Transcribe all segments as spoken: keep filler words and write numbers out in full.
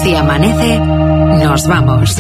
Si amanece, nos vamos.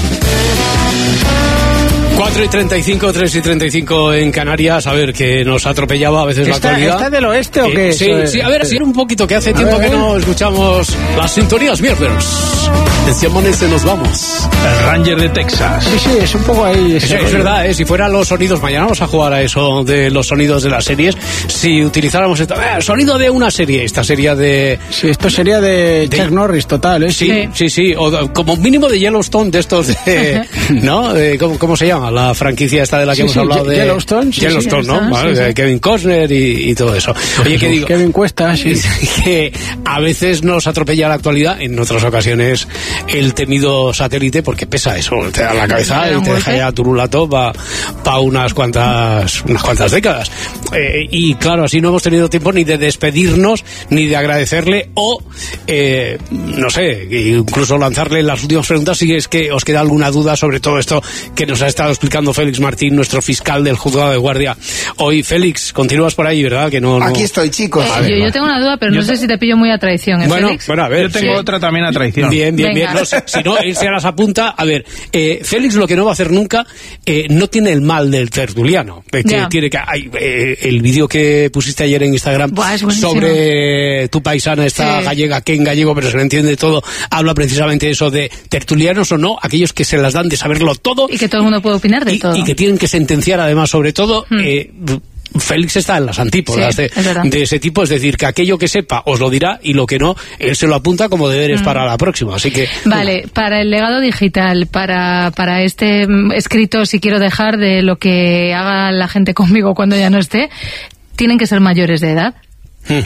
cuatro y treinta y cinco, tres y treinta y cinco en Canarias. A ver, que nos atropellaba a veces la actualidad. ¿Está del oeste o qué? Eh, sí, sí, a ver, así un poquito, que hace a tiempo ver, que no escuchamos las sintonías miércoles. Si amanece, nos vamos. El Ranger de Texas. Sí, sí, es un poco ahí. Es, es verdad, ¿eh? Si fueran los sonidos, mañana vamos a jugar a eso de los sonidos de las series. Si utilizáramos esto, eh, sonido de una serie, esta sería de... Sí, esto sería de, de... Chuck Norris, total, ¿eh? Sí, sí, sí, sí. O como mínimo de Yellowstone, de estos de... ¿No? De, ¿cómo, ¿Cómo se llama? La franquicia esta de la que sí, hemos sí, hablado de... Yellowstone. Sí, Yellowstone, sí, ¿no? sí, ¿Vale? sí, De sí. Kevin Costner y, y todo eso. Oye, ¿qué digo? Kevin Cuesta, sí. Que a veces nos atropella la actualidad, en otras ocasiones el temido satélite, porque pesa eso, te da la cabeza y te deja ya turulato para pa unas cuantas unas cuantas décadas. Eh, y claro, así no hemos tenido tiempo ni de despedirnos, ni de agradecerle, o eh, no sé, incluso lanzarle las últimas preguntas si es que os queda alguna duda sobre todo esto que nos ha estado explicando Félix Martín, nuestro fiscal del juzgado de guardia. Hoy, Félix, continúas por ahí, ¿verdad? Que no, no... Aquí estoy, chicos. Eh, ver, yo, yo tengo una duda, pero no sé si te pillo muy a traición, ¿eh, bueno, Félix? Bueno, a ver. Yo tengo sí. otra también a traición. Bien, bien, Venga. bien. No, si no, él se las apunta. A ver, eh, Félix lo que no va a hacer nunca, eh, no tiene el mal del tertuliano. Eh, que Ya. tiene que, ay, eh, el vídeo que pusiste ayer en Instagram Buah, es buenísimo. sobre tu paisana, esta Sí. gallega, que en gallego, pero se le entiende todo, habla precisamente de eso de tertulianos o no, aquellos que se las dan de saberlo todo. Y que todo el mundo puede opinar de y, todo. y que tienen que sentenciar además sobre todo. Hmm. eh, Félix está en las antípodas Sí, de, es verdad. de ese tipo, es decir, que aquello que sepa os lo dirá y lo que no, él se lo apunta como deberes Mm. para la próxima, así que... Vale, para el legado digital, para, para este mm, escrito, si quiero dejar de lo que haga la gente conmigo cuando ya no esté, ¿tienen que ser mayores de edad? Hmm.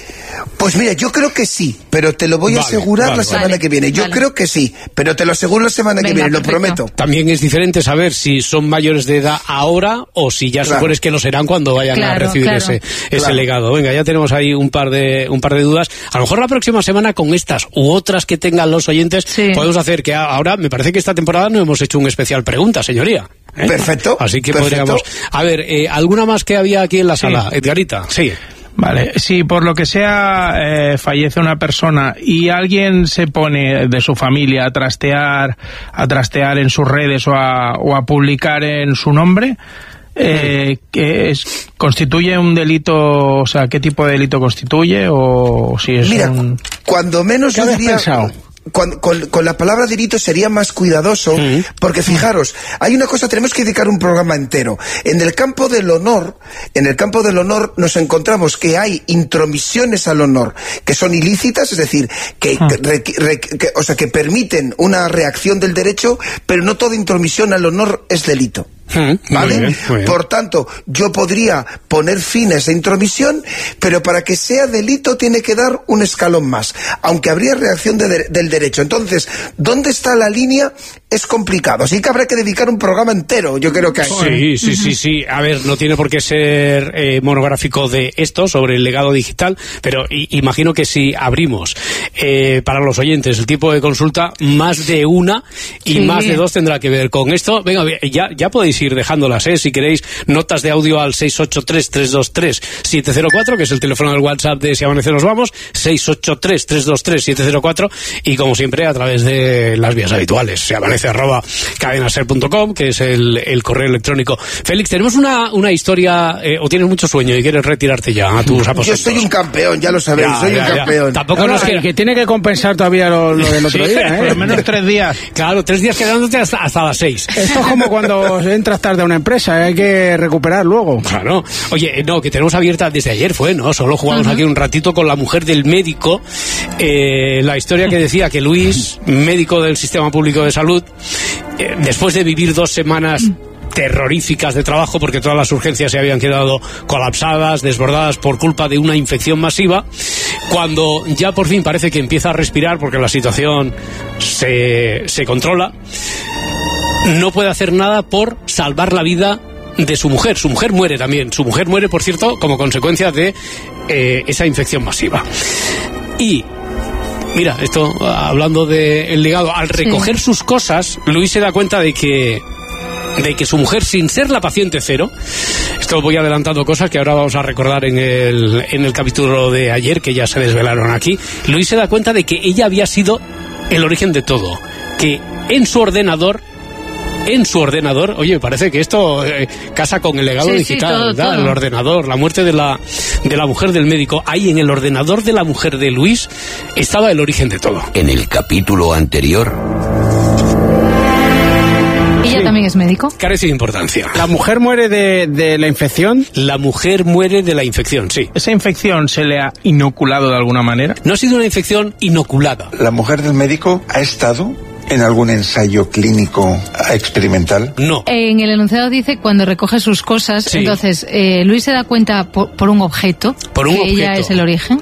Pues mira, yo creo que sí, pero te lo voy Vale, a asegurar vale, la semana vale. que viene. Yo Vale. creo que sí, pero te lo aseguro la semana que Venga, viene, lo perfecto. prometo. También es diferente saber si son mayores de edad ahora o si ya Claro. supones que lo serán cuando vayan Claro, a recibir claro. ese, ese Claro. legado. Venga, ya tenemos ahí un par de un par de dudas. A lo mejor la próxima semana con estas u otras que tengan los oyentes Sí. podemos hacer que ahora, me parece que esta temporada no hemos hecho un especial pregunta, señoría. ¿eh? Perfecto, Así que perfecto. podríamos... A ver, eh, ¿alguna más que había aquí en la Sí. sala? Edgarita, sí. Vale, si por lo que sea eh, fallece una persona y alguien se pone de su familia a trastear, a trastear en sus redes o a, o a publicar en su nombre, eh, que es, ¿constituye un delito? O sea, ¿qué tipo de delito constituye? O si es Mira, un... cuando menos ¿Qué yo habías diría... pensado? Con, con, con la palabra delito sería más cuidadoso, Sí. porque fijaros, hay una cosa, tenemos que dedicar un programa entero. En el campo del honor, en el campo del honor nos encontramos que hay intromisiones al honor que son ilícitas, es decir, que, Ah. que, requ- requ- que- o sea, que permiten una reacción del derecho, pero no toda intromisión al honor es delito. Mm, ¿Vale? muy bien, muy bien. Por tanto, yo podría poner fin a esa intromisión, pero para que sea delito tiene que dar un escalón más, aunque habría reacción de de- del derecho. Entonces, ¿dónde está la línea? Es complicado, así que habrá que dedicar un programa entero, yo creo que hay. Sí, sí, sí, sí. A ver, no tiene por qué ser eh, monográfico de esto, sobre el legado digital, pero i- imagino que si abrimos eh, para los oyentes el tipo de consulta, más de una y Sí. más de dos tendrá que ver con esto. Venga, ya, ya podéis ir dejándolas, ¿eh? Si queréis, notas de audio al seis ocho tres, tres dos tres, siete cero cuatro, que es el teléfono del WhatsApp de Si Amanece Nos Vamos, seis ocho tres, tres dos tres, siete cero cuatro, y como siempre a través de las vías habituales, Si Amanece arroba cadenaser punto com, que es el, el correo electrónico. Félix, tenemos una, una historia, eh, o tienes mucho sueño y quieres retirarte ya a tus aposentos. Yo soy un campeón, ya lo sabéis, Ya, soy ya, un ya. campeón. Tampoco No, no, nos que, queda- que tiene que compensar todavía lo, lo del otro Sí, día, ¿eh? Por lo menos tres días. Claro, tres días quedándote hasta, hasta las seis. Esto es como cuando entras tarde a una empresa, ¿eh? Hay que recuperar luego. Claro. Oye, eh, no, que tenemos abierta desde ayer fue, ¿no? Solo jugamos aquí un ratito con la mujer del médico. Eh, la historia que decía que Luis, médico del Sistema Público de Salud, eh, después de vivir dos semanas terroríficas de trabajo, porque todas las urgencias se habían quedado colapsadas, desbordadas por culpa de una infección masiva, cuando ya por fin parece que empieza a respirar porque la situación se, se controla, no puede hacer nada por salvar la vida de su mujer. Su mujer muere también. Su mujer muere, por cierto, como consecuencia de eh, esa infección masiva. Y mira, esto, hablando del legado, al recoger Sí. sus cosas, Luis se da cuenta de que de que su mujer, sin ser la paciente cero, esto voy adelantando cosas que ahora vamos a recordar en el, en el capítulo de ayer, que ya se desvelaron aquí, Luis se da cuenta de que ella había sido el origen de todo, que en su ordenador en su ordenador, oye, parece que esto eh, casa con el legado sí, digital, sí, todo, ¿verdad? todo. El ordenador, la muerte de la, de la mujer del médico. Ahí en el ordenador de la mujer de Luis estaba el origen de todo. En el capítulo anterior... ¿Ella Sí. también es médico? Carece de importancia. ¿La mujer muere de, de la infección? La mujer muere de la infección, sí. ¿Esa infección se le ha inoculado de alguna manera? No ha sido una infección inoculada. ¿La mujer del médico ha estado en algún ensayo clínico experimental? No. En el enunciado dice cuando recoge sus cosas, Sí. entonces eh, Luis se da cuenta por, por un objeto Por un que ella objeto. es el origen.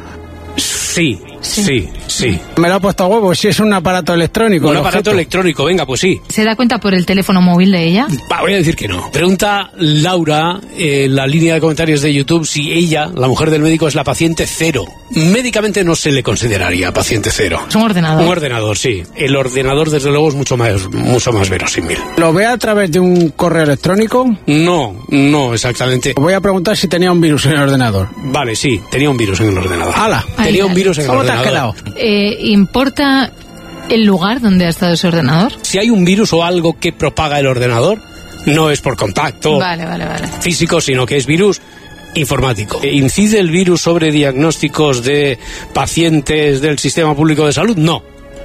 Sí, Sí. sí, sí. Me lo ha puesto a huevo, si es un aparato electrónico. Un el aparato objeto. electrónico, venga, pues sí. ¿Se da cuenta por el teléfono móvil de ella? Va, voy a decir que no. Pregunta Laura en la línea de comentarios de YouTube si ella, la mujer del médico, es la paciente cero. Médicamente no se le consideraría paciente cero. Es un ordenador. Un ordenador, sí. El ordenador, desde luego, es mucho más, mucho más verosímil. ¿Lo ve a través de un correo electrónico? No, no exactamente. Voy a preguntar si tenía un virus en el ordenador. Vale, sí, tenía un virus en el ordenador. ¡Hala! Tenía Ahí, un virus en el ¿Cómo te has ordenador. quedado? Eh, ¿Importa el lugar donde ha estado ese ordenador? Si hay un virus o algo que propaga el ordenador, no es por contacto Vale, vale, vale. físico, sino que es virus informático. ¿Incide el virus sobre diagnósticos de pacientes del sistema público de salud? No.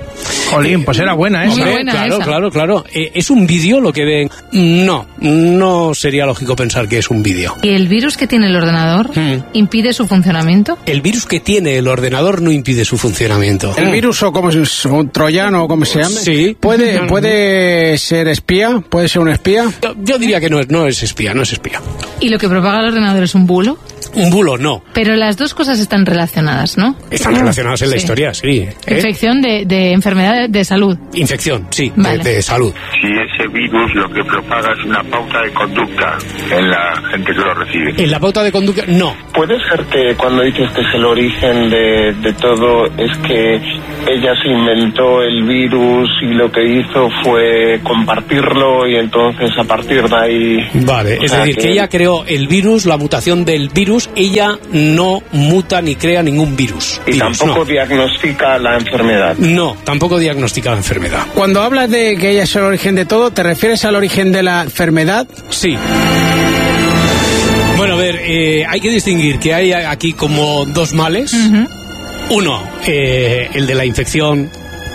Jolín, pues era buena esa. Muy Hombre, buena claro, esa. claro, claro. Eh, ¿Es un vídeo lo que ven? No, no sería lógico pensar que es un vídeo. ¿Y el virus que tiene el ordenador Hmm. impide su funcionamiento? El virus que tiene el ordenador no impide su funcionamiento. ¿El virus o como es un troyano o como se llame? Sí. ¿Puede, puede ser espía? ¿Puede ser un espía? Yo, yo diría que no es, no es espía, no es espía. ¿Y lo que propaga el ordenador es un bulo? Un bulo, no. Pero las dos cosas están relacionadas, ¿no? Están relacionadas en la Sí. historia, sí. ¿eh? Infección de, de enfermedad de salud. Infección, sí, Vale. de, de salud. Si ese virus lo que propaga es una pauta de conducta en la gente que lo recibe. En la pauta de conducta, no. ¿Puede ser que cuando dices que es el origen de, de todo es que ella se inventó el virus y lo que hizo fue compartirlo y entonces a partir de ahí... Vale, o es sea, decir, que ella creó el virus, la mutación del virus, ella no muta ni crea ningún virus. Y Virus, tampoco no. diagnostica la enfermedad. No, tampoco diagnostica la enfermedad. Cuando hablas de que ella es el origen de todo, ¿te refieres al origen de la enfermedad? Sí. Bueno, a ver, eh, hay que distinguir que hay aquí como dos males. Ujú. Uno, eh, el de la infección,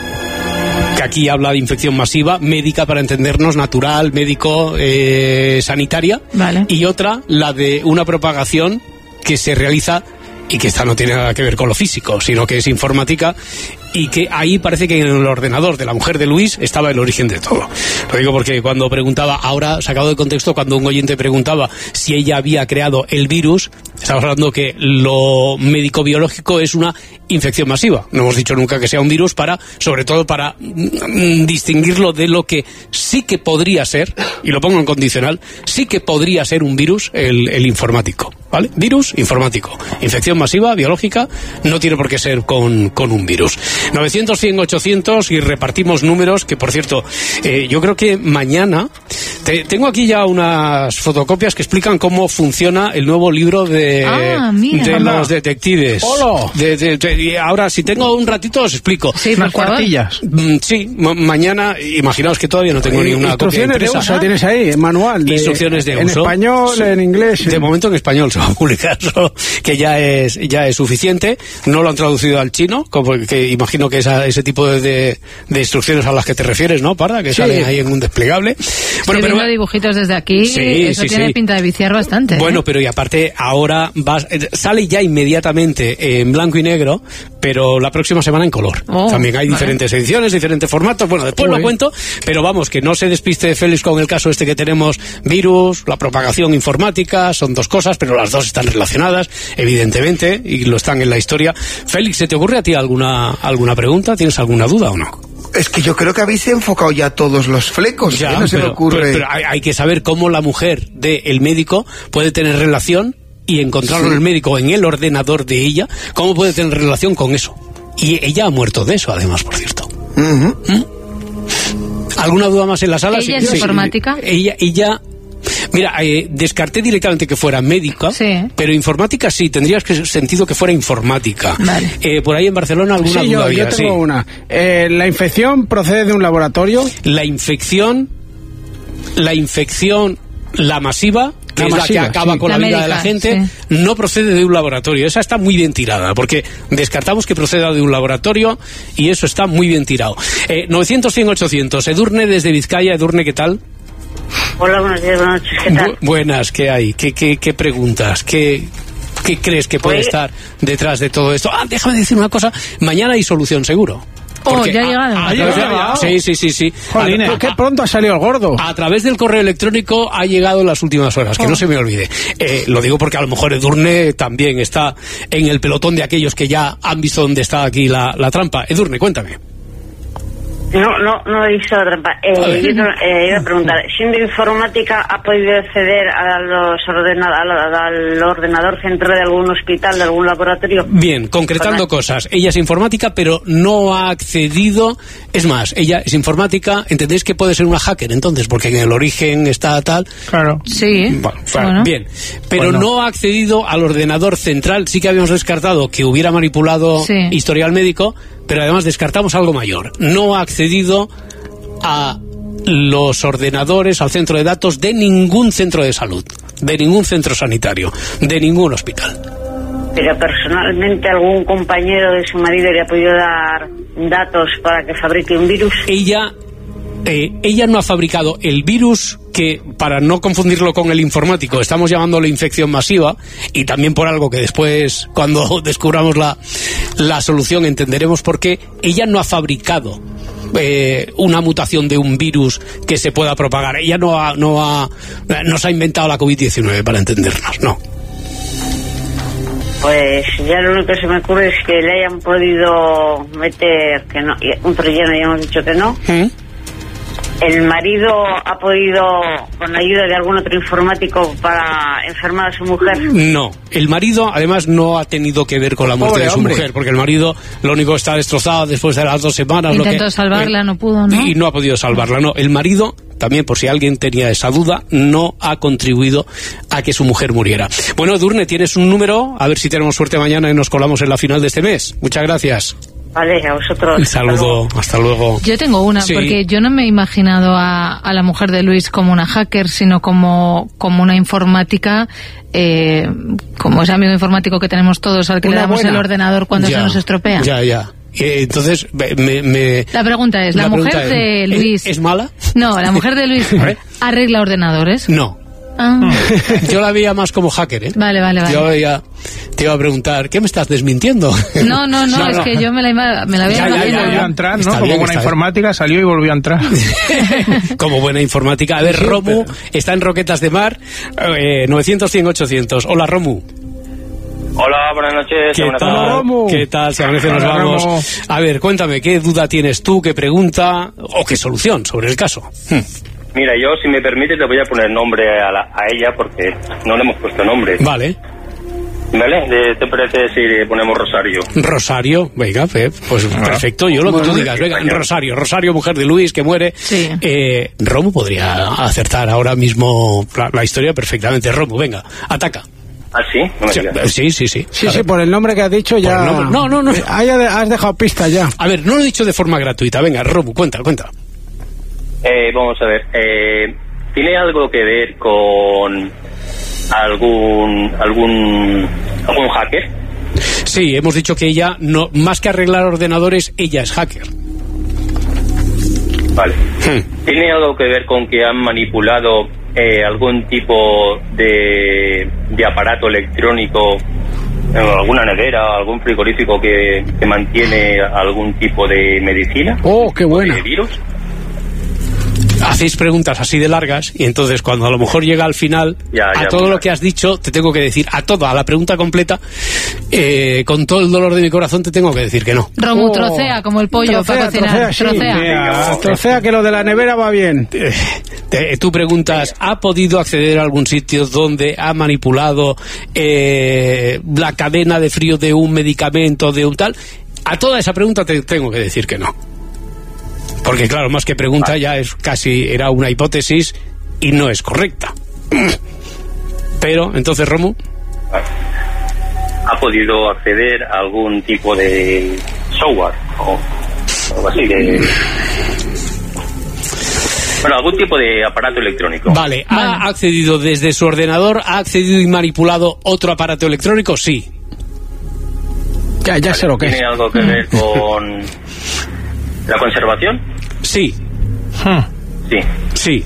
que aquí habla de infección masiva, médica para entendernos, natural, médico, eh, sanitaria. Vale. Y otra, la de una propagación que se realiza y que esta no tiene nada que ver con lo físico, sino que es informática, y que ahí parece que en el ordenador de la mujer de Luis estaba el origen de todo. Lo digo porque cuando preguntaba, ahora sacado de contexto, cuando un oyente preguntaba si ella había creado el virus, estamos hablando que lo médico-biológico es una infección masiva. No hemos dicho nunca que sea un virus, para, sobre todo para mm, distinguirlo de lo que sí que podría ser, y lo pongo en condicional, sí que podría ser un virus, el, el informático. ¿Vale? Virus informático. Infección masiva, biológica, no tiene por qué ser con, con un virus. novecientos, cien, ochocientos y repartimos números, que por cierto, eh, yo creo que mañana... Te, tengo aquí ya unas fotocopias que explican cómo funciona el nuevo libro de, Ah, mira. de Anda. los detectives. ¡Hola! De- de- de- y ahora, si tengo un ratito, os explico. Sí, Unas por favor. cuartillas. Mm, Sí, ma- mañana, imaginaos que todavía no tengo ni una copia Instrucciones de impresa. uso tienes ahí, manual. de- Instrucciones de en uso. español, Sí. en inglés. De momento en español se va a publicar, solo que ya es ya es suficiente. No lo han traducido al chino, como que imagino que esa, ese tipo de, de, de instrucciones a las que te refieres, ¿no, Parda? Que Sí. salen ahí en un desplegable. Estoy viendo dibujitos desde aquí, Sí, eso sí, tiene sí. pinta de viciar bastante. ¿eh? Bueno, pero y aparte ahora vas, eh, sale ya inmediatamente en blanco y negro, pero la próxima semana en color. Oh, También hay vale. diferentes ediciones, diferentes formatos. Bueno, después Uy. lo cuento, pero vamos, que no se despiste Félix con el caso este que tenemos, virus, la propagación informática, son dos cosas, pero las dos están relacionadas, evidentemente, y lo están en la historia. Félix, ¿se te ocurre a ti alguna, alguna pregunta? ¿Tienes alguna duda o no? Es que yo creo que habéis enfocado ya todos los flecos. Ya, ¿eh? No se pero, me ocurre. pero- pero hay, hay que saber cómo la mujer del médico puede tener relación y encontrarlo Sí. en el médico, en el ordenador de ella, cómo puede tener relación con eso. Y ella ha muerto de eso, además, por cierto. Ujú. ¿Alguna duda más en la sala? ¿Ella Sí, es sí. informática? Ella, ella Mira, eh, descarté directamente que fuera médica, sí. pero informática sí, tendrías que sentido que fuera informática. Vale. Eh, por ahí en Barcelona alguna sí, duda yo, había, yo tengo sí. una. Eh, ¿La infección procede de un laboratorio? La infección, la infección, la masiva, que La es masiva, la que acaba sí. con la, La vida médica, de la gente, sí. no procede de un laboratorio. Esa está muy bien tirada, porque descartamos que proceda de un laboratorio y eso está muy bien tirado. Eh, novecientos, cien, ochocientos. Edurne desde Vizcaya. Edurne, ¿qué tal? Hola, buenos días, buenas noches, ¿qué tal? Bu- buenas, ¿qué hay? ¿Qué, qué, qué preguntas? ¿Qué, ¿Qué crees que puede Oye. estar detrás de todo esto? Ah, déjame decir una cosa. Mañana hay solución, seguro. Oh, Porque ya ha a- llegado. a ¿Ha través de- llegado? Sí, sí, sí, sí. Jolines, A- qué a- pronto ha salido el gordo. A través del correo electrónico ha llegado en las últimas horas, que Oh. no se me olvide. Eh, lo digo porque a lo mejor Edurne también está en el pelotón de aquellos que ya han visto dónde está aquí la, la trampa. Edurne, cuéntame. No, no, no he visto la trampa. Eh, A ver. yo eh, iba a preguntar, ¿siendo informática ha podido acceder a los ordena- al, al ordenador central de algún hospital, de algún laboratorio? Bien, concretando Correcto. cosas. Ella es informática, pero no ha accedido. Es más, ella es informática. ¿Entendéis que puede ser una hacker entonces? Porque en el origen está tal. Claro. Sí. Bueno, claro, Bueno. bien. Pero Bueno. no ha accedido al ordenador central. Sí que habíamos descartado que hubiera manipulado Sí. historial médico, pero además descartamos algo mayor. No ha accedido a los ordenadores, al centro de datos de ningún centro de salud, de ningún centro sanitario, de ningún hospital. Pero personalmente algún compañero de su marido le ha podido dar datos para que fabrique un virus. Ella, eh, ella no ha fabricado el virus que, para no confundirlo con el informático, estamos llamándolo infección masiva, y también por algo que después, cuando descubramos la, la solución, entenderemos por qué. Ella no ha fabricado eh, una mutación de un virus que se pueda propagar. Ella no ha, no ha, no se ha inventado la COVID diecinueve, para entendernos, no. Pues ya lo único que se me ocurre es que le hayan podido meter, que no, un relleno, ya hemos dicho que no. ¿Mm? El marido ha podido, con la ayuda de algún otro informático, para enfermar a su mujer. No, el marido además no ha tenido que ver con la muerte Pobre de su hombre. mujer, porque el marido lo único que está destrozado después de las dos semanas. lo Intentó que- salvarla, eh, no pudo, ¿no? Y no ha podido salvarla, no. El marido, también por si alguien tenía esa duda, no ha contribuido a que su mujer muriera. Bueno, Edurne, tienes un número, a ver si tenemos suerte mañana y nos colamos en la final de este mes. Muchas gracias. Vale, a vosotros. Un saludo, hasta luego. Yo tengo una, Sí. porque yo no me he imaginado a, a la mujer de Luis como una hacker, sino como, como una informática, eh, como ese amigo informático que tenemos todos, al que Una le damos buena. el ordenador cuando Ya, se nos estropea. Ya, ya. Eh, entonces, me... me- La pregunta es, ¿la, mujer pregunta de es, Luis... ¿Es, es mala? No, la mujer de Luis ver. arregla ordenadores. No. Ah, Yo la veía más como hacker, ¿eh? vale, vale, vale. Yo veía, te iba a preguntar, ¿qué me estás desmintiendo? No, no, no, No, es no. que yo me la, ima- me la había Ya, ya, ya, imaginado. Volvió a entrar, ¿no? Está Como bien, buena está bien. informática, salió y volvió a entrar. Como buena informática. A ver, Romu está en Roquetas de Mar, eh, novecientos, cien, ochocientos. Hola, Romu. Hola, buenas noches. ¿Qué buenas tal? tardes. Romu. ¿Qué tal? Si a veces nos Hola, vamos. Romu. A ver, cuéntame, ¿qué duda tienes tú, qué pregunta o qué solución sobre el caso? Hmm. Mira, yo, si me permites, le voy a poner nombre a, la- a ella porque no le hemos puesto nombre. Vale. ¿Vale? ¿Te- ¿Te parece si le ponemos Rosario? Rosario, venga, Pep, pues perfecto, yo lo que tú digas, venga, Rosario, Rosario, mujer de Luis, que muere. Sí. Eh, Romu podría acertar ahora mismo la, la historia perfectamente. Romu, venga, ataca. ¿Ah, sí? No me Sí, digas. sí, sí. Sí, Sí, A sí, ver. por el nombre que has dicho ya... Por el nombre. No, no, no. Eh, ahí has dejado pistas ya. A ver, no lo he dicho de forma gratuita. Venga, Romu, cuenta, cuenta. Eh, vamos a ver. Eh, ¿Tiene algo que ver con algún algún algún hacker? Sí, hemos dicho que ella, no, más que arreglar ordenadores, ella es hacker. Vale. Hmm. ¿Tiene algo que ver con que han manipulado eh, algún tipo de, de aparato electrónico, eh, alguna nevera, algún frigorífico que, que mantiene algún tipo de medicina? Oh, qué buena. ¿De virus? Hacéis preguntas así de largas y entonces cuando a lo mejor llega al final, Ya, a ya, todo muy lo mal. que has dicho, te tengo que decir, a todo, a la pregunta completa, eh, con todo el dolor de mi corazón te tengo que decir que no. Romu, Oh. trocea como el pollo Trocea, para cocinar. trocea, sí. Trocea. Venga, trocea que lo de la nevera va bien. Eh, te- tú preguntas, ¿ha podido acceder a algún sitio donde ha manipulado eh, la cadena de frío de un medicamento, de un tal? A toda esa pregunta te tengo que decir que no. Porque claro, más que pregunta ya es casi, era una hipótesis y no es correcta. Pero, entonces, Romu... ¿Ha podido acceder a algún tipo de software o algo así? De... Bueno, algún tipo de aparato electrónico. Vale, ¿ha Vale. accedido desde su ordenador? ¿Ha accedido y manipulado otro aparato electrónico? Sí. Ya, ya sé lo que es. ¿Tiene algo que ver con la conservación? Sí. Sí. Sí.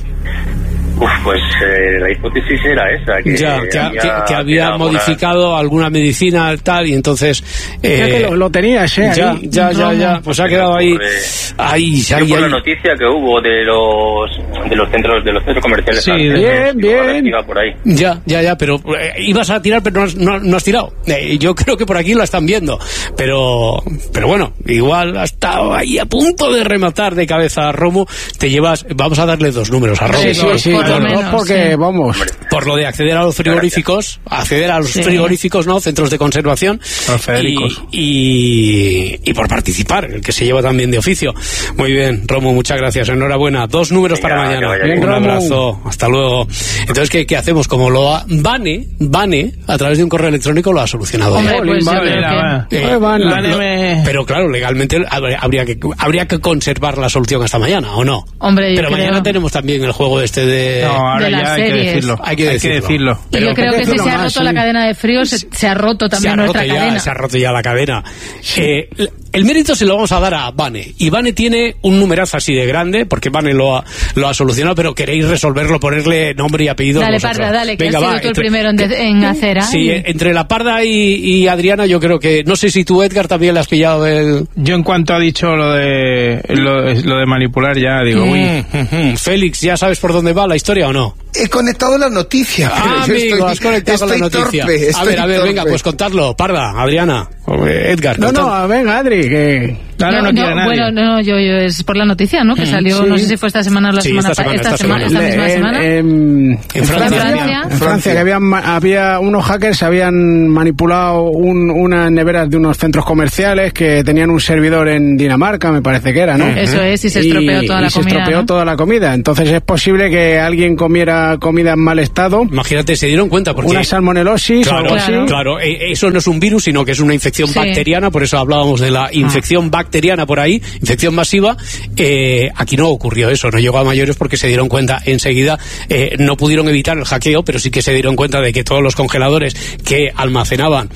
Uf, pues eh, la hipótesis era esa, que Ya, que, había, que- que había alguna- modificado alguna medicina tal, y entonces... Ya que Eh, lo, lo tenías, ¿eh? ya, ahí. ya, ya, ya, pues ha quedado ahí... Ahí, Yo ahí, por la ahí. noticia que hubo de los de los centros de los centros comerciales. Sí, franceses, bien, digo, a ver bien. si iba por ahí. Ya, ya, ya, pero eh, ibas a tirar, pero no has, no, no has tirado. Eh, yo creo que por aquí lo están viendo, pero pero bueno, igual ha estado ahí a punto de rematar de cabeza a Romo. Te llevas, vamos a darle dos números a Romo. Sí, sí, sí, por lo dos, menos, porque, sí. vamos... Por lo de acceder a los frigoríficos, acceder a los Sí. frigoríficos, ¿no? Centros de conservación. Los Federicos. Y, y, y por participar, el que se lleva también de oficio. Muy bien, Romo, muchas gracias. Enhorabuena. Dos números Venga, para que mañana. vaya bien. Un Bien, Romo. abrazo. Hasta luego. Entonces, ¿qué, qué hacemos? Como lo ha... Vane, Vane, a través de un correo electrónico lo ha solucionado. Hombre, ya. pues yo Vale, creo la que... va. Eh, Ay, Vane. lo- Vane lo- me- Pero claro, legalmente habría habría que, habría que conservar la solución hasta mañana, ¿o no? Hombre, yo Pero creo- mañana tenemos también el juego este de... No, ahora de las ya hay que series. decirlo. Hay que decirlo. decirlo. Y Pero- yo creo que si decirlo se ha más, roto la sí. cadena de frío, se, se ha roto se también ha nuestra roto ya, cadena. se ha roto ya la cadena. Eh, el mérito se lo vamos a dar a Vane. Y Vane tiene un numerazo así de grande, porque Vane lo ha, lo ha solucionado, pero queréis resolverlo, ponerle nombre y apellido. Dale, vosotros. Parda, dale, que Venga, has sido va, tú el entre- primero en, de- en hacer. Sí, ay. eh, entre la Parda y, y Adriana, yo creo que... No sé si tú, Edgar, también le has pillado el... Yo en cuanto ha dicho lo de lo, lo de manipular ya digo, uy. Mm, mm, Félix, ¿ya sabes por dónde va la historia o no? He conectado la noticia. Ah, pero yo amigo, estoy, has conectado con la estoy noticia. torpe, a estoy ver, a ver, torpe. venga, pues contadlo. Parda, Adriana, o, eh, Edgar. No, contad. no, venga, Adri, que... Ahora no, quiere nadie. Bueno, no, yo, yo es por la noticia, ¿no? Que salió, sí. no sé si fue esta semana o la Sí, semana esta pa- semana, esta semana, semana. esta misma en, semana. en- En Francia. Francia. En Francia, que habían, ma- había unos hackers habían manipulado un, unas neveras de unos centros comerciales que tenían un servidor en Dinamarca, me parece que era, ¿no? Eso es, y se estropeó toda la y se comida, estropeó ¿no? toda la comida. Entonces es posible que alguien comiera comida en mal estado, Imagínate, se dieron cuenta porque... una salmonelosis o Claro, algo así. Claro. claro, eh, eso no es un virus, sino que es una infección Sí. bacteriana, por eso hablábamos de la infección bacteriana por ahí, infección masiva. Eh, aquí no ocurrió eso, no llegó a mayores porque se dieron cuenta enseguida, eh, no pudieron evitar el hackeo, pero sí que se dieron cuenta de que todos los congeladores que almacenaban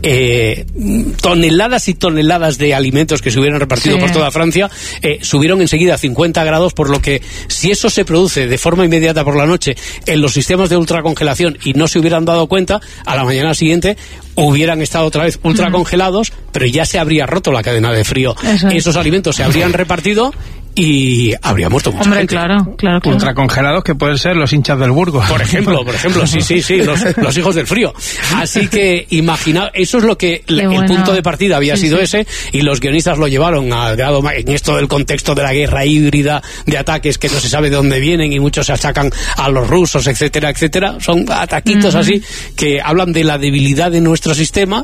eh, toneladas y toneladas de alimentos que se hubieran repartido Sí. por toda Francia, eh, subieron enseguida a cincuenta grados, por lo que si eso se produce de forma inmediata por la noche en los sistemas de ultracongelación y no se hubieran dado cuenta, a la mañana siguiente hubieran estado otra vez ultracongelados, pero ya se habría roto la cadena de frío. Eso es. Esos alimentos se habrían repartido y habría muerto mucha Hombre, gente. claro, claro, claro. Ultracongelados que pueden ser los hinchas del Burgos. Por ejemplo, por ejemplo, sí, sí, sí, los, los hijos del frío. Así que imagina, eso es lo que la- el bueno. punto de partida había Sí, sido sí. ese, y los guionistas lo llevaron a grado ma- en esto del contexto de la guerra híbrida, de ataques que no se sabe de dónde vienen y muchos se achacan a los rusos, etcétera, etcétera. Son ataquitos Ujú. así que hablan de la debilidad de nuestro sistema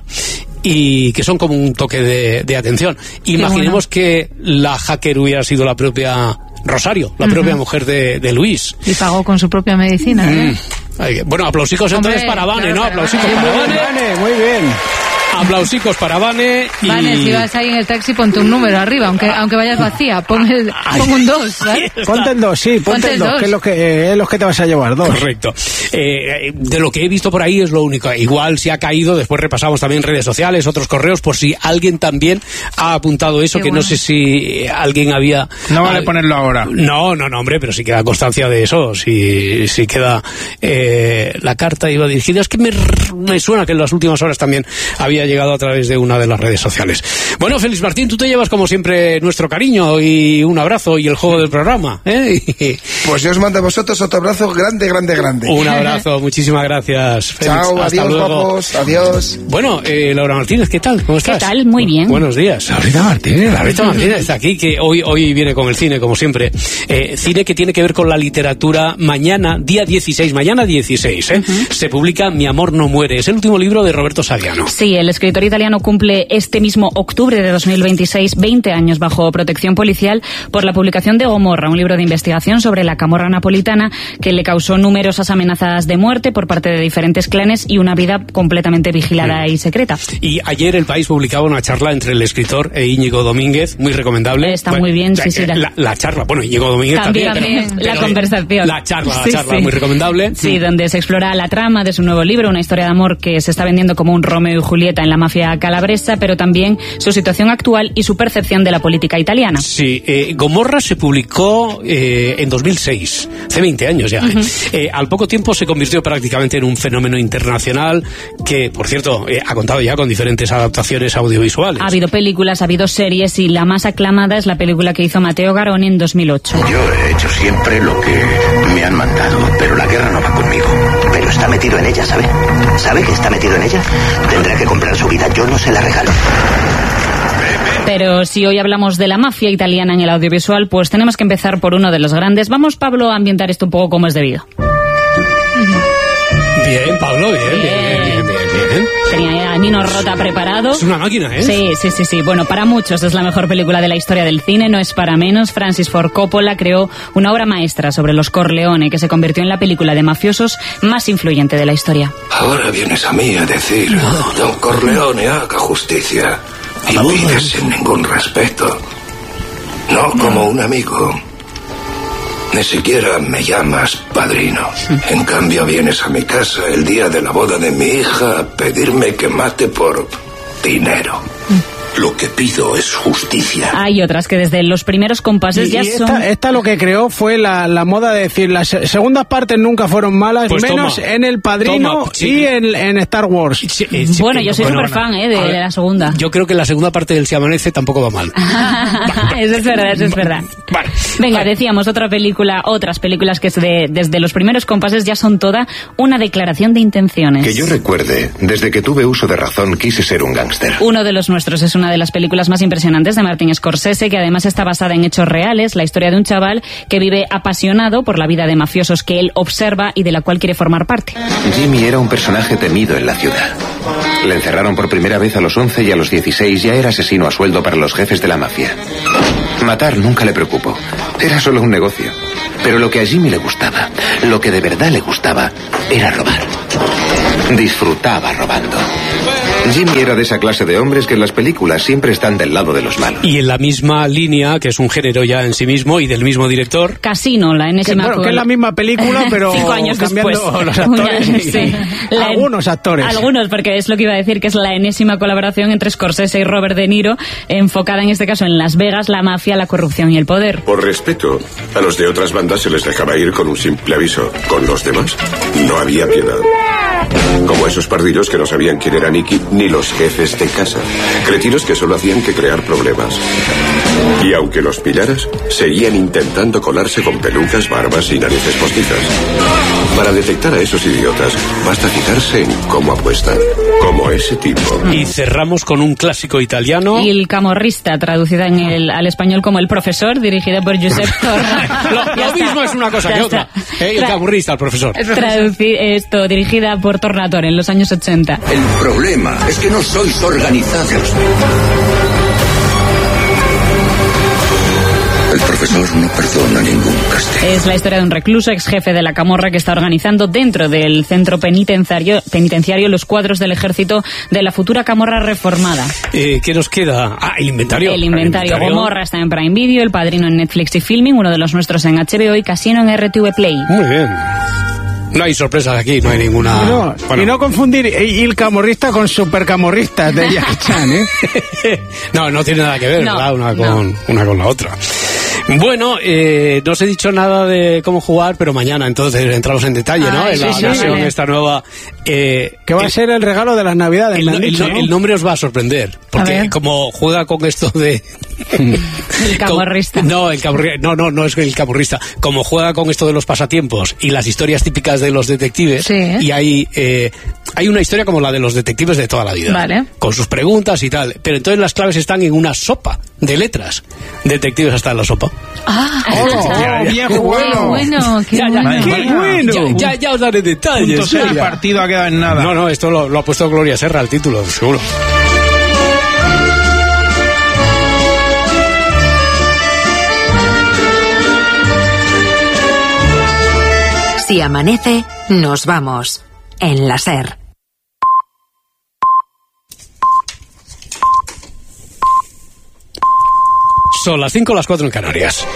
y que son como un toque de, de atención. Imaginemos que la hacker hubiera sido la propia Rosario, la Ujú. propia mujer de, de Luis. Y pagó con su propia medicina, ¿eh? Mm. Ay, bueno, aplausicos entonces Hombre, para Vane, claro, ¿no? para Aplausicos Vane. para Muy bien, Vane. Vane, muy bien. Aplausicos para Vane. Y... Vale, si vas ahí en el taxi, ponte un número arriba, aunque aunque vayas vacía, pon, el, pon un dos, ¿vale? Ponte el dos, sí, ponte, Ponte el el dos, dos. que es lo que, eh, es lo que te vas a llevar, dos. Correcto. Eh, de lo que he visto por ahí es lo único. Igual si ha caído, después repasamos también redes sociales, otros correos, por si alguien también ha apuntado eso, Qué que bueno. no sé si alguien había... No vale al- ponerlo ahora. No, no, no, hombre, pero sí queda constancia de eso, si, si queda eh, la carta iba dirigida. Es que me, me suena que en las últimas horas también había llegado a través de una de las redes sociales. Bueno, Félix Martín, tú te llevas como siempre nuestro cariño y un abrazo y el juego del programa, ¿eh? Pues yo os mando a vosotros otro abrazo grande, grande, grande. Un abrazo, muchísimas gracias, Félix. Chao, Hasta adiós, luego. guapos, adiós. Bueno, eh, Laura Martínez, ¿qué tal? ¿Cómo estás? ¿Qué tal? Muy bien. Buenos días. Laurita Martínez. Laurita Martínez está aquí, que hoy, hoy viene con el cine, como siempre. Eh, cine que tiene que ver con la literatura. Mañana, día dieciséis, mañana dieciséis, ¿eh? Se publica Mi amor no muere. Es el último libro de Roberto Saviano. Sí, el escritor italiano cumple este mismo octubre de dos mil veintiséis veinte años bajo protección policial por la publicación de Gomorra, un libro de investigación sobre la camorra napolitana que le causó numerosas amenazas de muerte por parte de diferentes clanes y una vida completamente vigilada y secreta. Y ayer El País publicaba una charla entre el escritor e Íñigo Domínguez, muy recomendable. Está bueno, muy bien, sí, sí. La, la, la charla, bueno, Íñigo Domínguez también. También, pero, también la pero, conversación. La charla, la sí, charla, sí. muy recomendable. Sí, donde se explora la trama de su nuevo libro, una historia de amor que se está vendiendo como un Romeo y Julieta en la mafia calabresa, pero también su situación actual y su percepción de la política italiana. Sí, eh, Gomorra se publicó eh, en dos mil seis, hace veinte años ya. Uh-huh. eh, al poco tiempo se convirtió prácticamente en un fenómeno internacional que, por cierto, eh, ha contado ya con diferentes adaptaciones audiovisuales. Ha habido películas, ha habido series y la más aclamada es la película que hizo Matteo Garrone en dos mil ocho. Yo he hecho siempre lo que me han mandado, pero la guerra no va conmigo. Pero está metido en ella, ¿sabe? ¿Sabe que está metido en ella? Tendrá que comprar su vida, yo no se la regalo. Pero si hoy hablamos de la mafia italiana en el audiovisual, pues tenemos que empezar por uno de los grandes. Vamos, Pablo, a ambientar esto un poco como es debido. Bien, Pablo, bien, bien, bien, bien, bien, bien. Tenía a Nino Rota preparado. Es una máquina, ¿eh? Sí, sí, sí, sí. Bueno, para muchos es la mejor película de la historia del cine, no es para menos. Francis Ford Coppola creó una obra maestra sobre los Corleone que se convirtió en la película de mafiosos más influyente de la historia. Ahora vienes a mí a decir, Don Corleone, haga justicia. Y pides sin ningún respeto. No como un amigo. Ni siquiera me llamas padrino. En cambio vienes a mi casa el día de la boda de mi hija a pedirme que mate por dinero. Lo que pido es justicia. Hay otras que desde los primeros compases y, ya y esta, son... Esta lo que creó fue la, la moda de decir las segundas partes nunca fueron malas, pues menos toma, en El Padrino toma, sí. y en, en Star Wars. Sí, sí, bueno, yo soy súper fan eh, de, ver, de la segunda. Yo creo que la segunda parte del Se Amanece tampoco va mal. Eso es verdad, eso es verdad. Vale. Venga, vale. decíamos otra película, otras películas que de, desde los primeros compases ya son toda una declaración de intenciones. Que yo recuerde, desde que tuve uso de razón quise ser un gángster. Uno de los nuestros es una de las películas más impresionantes de Martin Scorsese, que además está basada en hechos reales, la historia de un chaval que vive apasionado por la vida de mafiosos que él observa y de la cual quiere formar parte. Jimmy era un personaje temido en la ciudad. Le encerraron por primera vez a los once y a los dieciséis ya era asesino a sueldo para los jefes de la mafia. Matar nunca le preocupó, era solo un negocio. Pero lo que a Jimmy le gustaba, lo que de verdad le gustaba, era robar. Disfrutaba robando. Jimmy era de esa clase de hombres que en las películas siempre están del lado de los malos. Y en la misma línea, que es un género ya en sí mismo, y del mismo director... Casino, la enésima... Que, bueno, que es la misma película, pero cinco años cambiando después. los actores. Una, sí. la, algunos actores. Algunos, porque es lo que iba a decir, que es la enésima colaboración entre Scorsese y Robert De Niro, enfocada en este caso en Las Vegas, la mafia, la corrupción y el poder. Por respeto, a los de otras bandas se les dejaba ir con un simple aviso. Con los demás, no había piedad. Como esos pardillos que no sabían quién era Nicky ni los jefes de casa. Cretinos que solo hacían que crear problemas. Y aunque los pillaras, seguían intentando colarse con pelucas, barbas y narices postizas. Para detectar a esos idiotas, basta fijarse en cómo apuestan. Como ese tipo. Y cerramos con un clásico italiano. Y El Camorrista, traducida en el, al español como El Profesor, dirigida por Giuseppe Torna. Lo, lo mismo es una cosa ya que está. otra. Eh, el Tra Camorrista, el profesor. Traduci esto, dirigida por Tornatore en los años ochenta. El problema es que no sois organizados. El profesor no perdona ningún castigo. Es la historia de un recluso, ex jefe de la camorra, que está organizando dentro del centro penitenciario, penitenciario los cuadros del ejército de la futura camorra reformada. Eh, ¿Qué nos queda? Ah, el inventario. El inventario. El inventario. Gomorra está en Prime Video, El Padrino en Netflix y Filming, uno de los nuestros en H B O y Casino en R T V Play. Muy bien. No hay sorpresas aquí, no hay ninguna... No, bueno. Y no confundir El Camorrista con Supercamorristas de Jackie Chan, ¿eh? No, no tiene nada que ver, no, ¿verdad? Una con, no. una con la otra. Bueno, eh, no os he dicho nada de cómo jugar, pero mañana entonces entramos en detalle, ¿no? Ay, en la sí, versión vale. esta nueva... Eh, que va el, a ser el regalo de las Navidades, el, me han el, dicho, el, ¿no? el nombre os va a sorprender, porque como juega con esto de... El camorrista. Con, no, el camorrista, no, no, no es el camorrista. Como juega con esto de los pasatiempos y las historias típicas de los detectives, sí, ¿eh? y hay... Eh, hay una historia como la de los detectives de toda la vida. Vale. Con sus preguntas y tal. Pero entonces las claves están en una sopa de letras. Detectives hasta en la sopa. Ah, Oh, oh, viejo qué bueno. bueno, qué Ya, ya, bueno. qué bueno. Ya, ya, ya os daré detalles. Punto cero, el ya. partido ha quedado en nada. No, no, esto lo, lo ha puesto Gloria Serra al título, seguro. Si amanece, nos vamos. En la SER. Son las cinco, las cuatro en Canarias.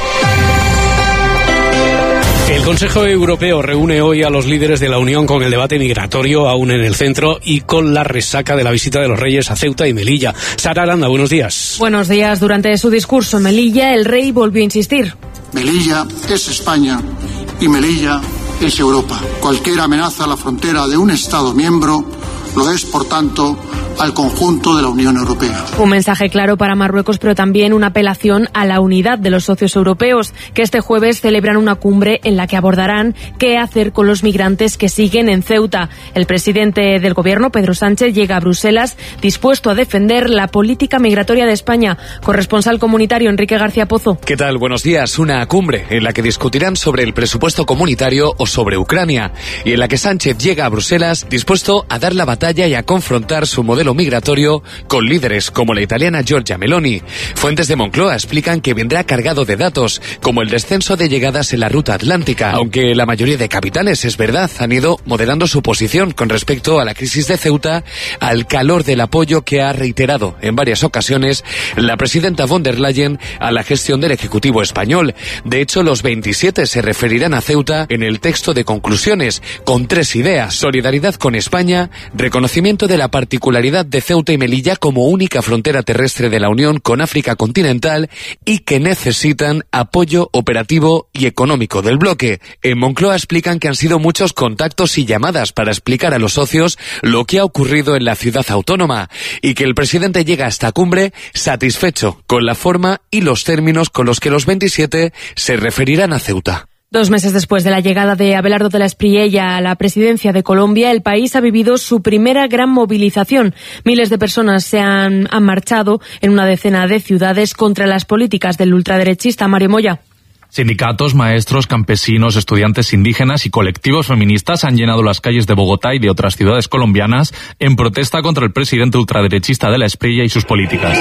El Consejo Europeo reúne hoy a los líderes de la Unión con el debate migratorio aún en el centro y con la resaca de la visita de los reyes a Ceuta y Melilla. Sara Aranda, buenos días. Buenos días. Durante su discurso en Melilla, el rey volvió a insistir. Melilla es España y Melilla es Europa. Cualquier amenaza a la frontera de un Estado miembro lo es, por tanto, al conjunto de la Unión Europea. Un mensaje claro para Marruecos, pero también una apelación a la unidad de los socios europeos, que este jueves celebran una cumbre en la que abordarán qué hacer con los migrantes que siguen en Ceuta. El presidente del gobierno, Pedro Sánchez, llega a Bruselas dispuesto a defender la política migratoria de España. Corresponsal comunitario Enrique García Pozo. ¿Qué tal? Buenos días. Una cumbre en la que discutirán sobre el presupuesto comunitario o sobre Ucrania, y en la que Sánchez llega a Bruselas dispuesto a dar la batalla y a confrontar su modelo migratorio con líderes como la italiana Giorgia Meloni. Fuentes de Moncloa explican que vendrá cargado de datos, como el descenso de llegadas en la ruta atlántica, aunque la mayoría de capitales, es verdad, han ido moderando su posición con respecto a la crisis de Ceuta, al calor del apoyo que ha reiterado en varias ocasiones la presidenta von der Leyen a la gestión del Ejecutivo español. De hecho, los veintisiete se referirán a Ceuta en el texto de conclusiones, con tres ideas: solidaridad con España, reconocimiento de la particularidad de Ceuta y Melilla como única frontera terrestre de la Unión con África continental, y que necesitan apoyo operativo y económico del bloque. En Moncloa explican que han sido muchos contactos y llamadas para explicar a los socios lo que ha ocurrido en la ciudad autónoma, y que el presidente llega a esta cumbre satisfecho con la forma y los términos con los que los veintisiete se referirán a Ceuta. Dos meses después de la llegada de Abelardo de la Espriella a la presidencia de Colombia, el país ha vivido su primera gran movilización. Miles de personas se han, han marchado en una decena de ciudades contra las políticas del ultraderechista Mario Moya. Sindicatos, maestros, campesinos, estudiantes indígenas y colectivos feministas han llenado las calles de Bogotá y de otras ciudades colombianas en protesta contra el presidente ultraderechista de la Espriella y sus políticas.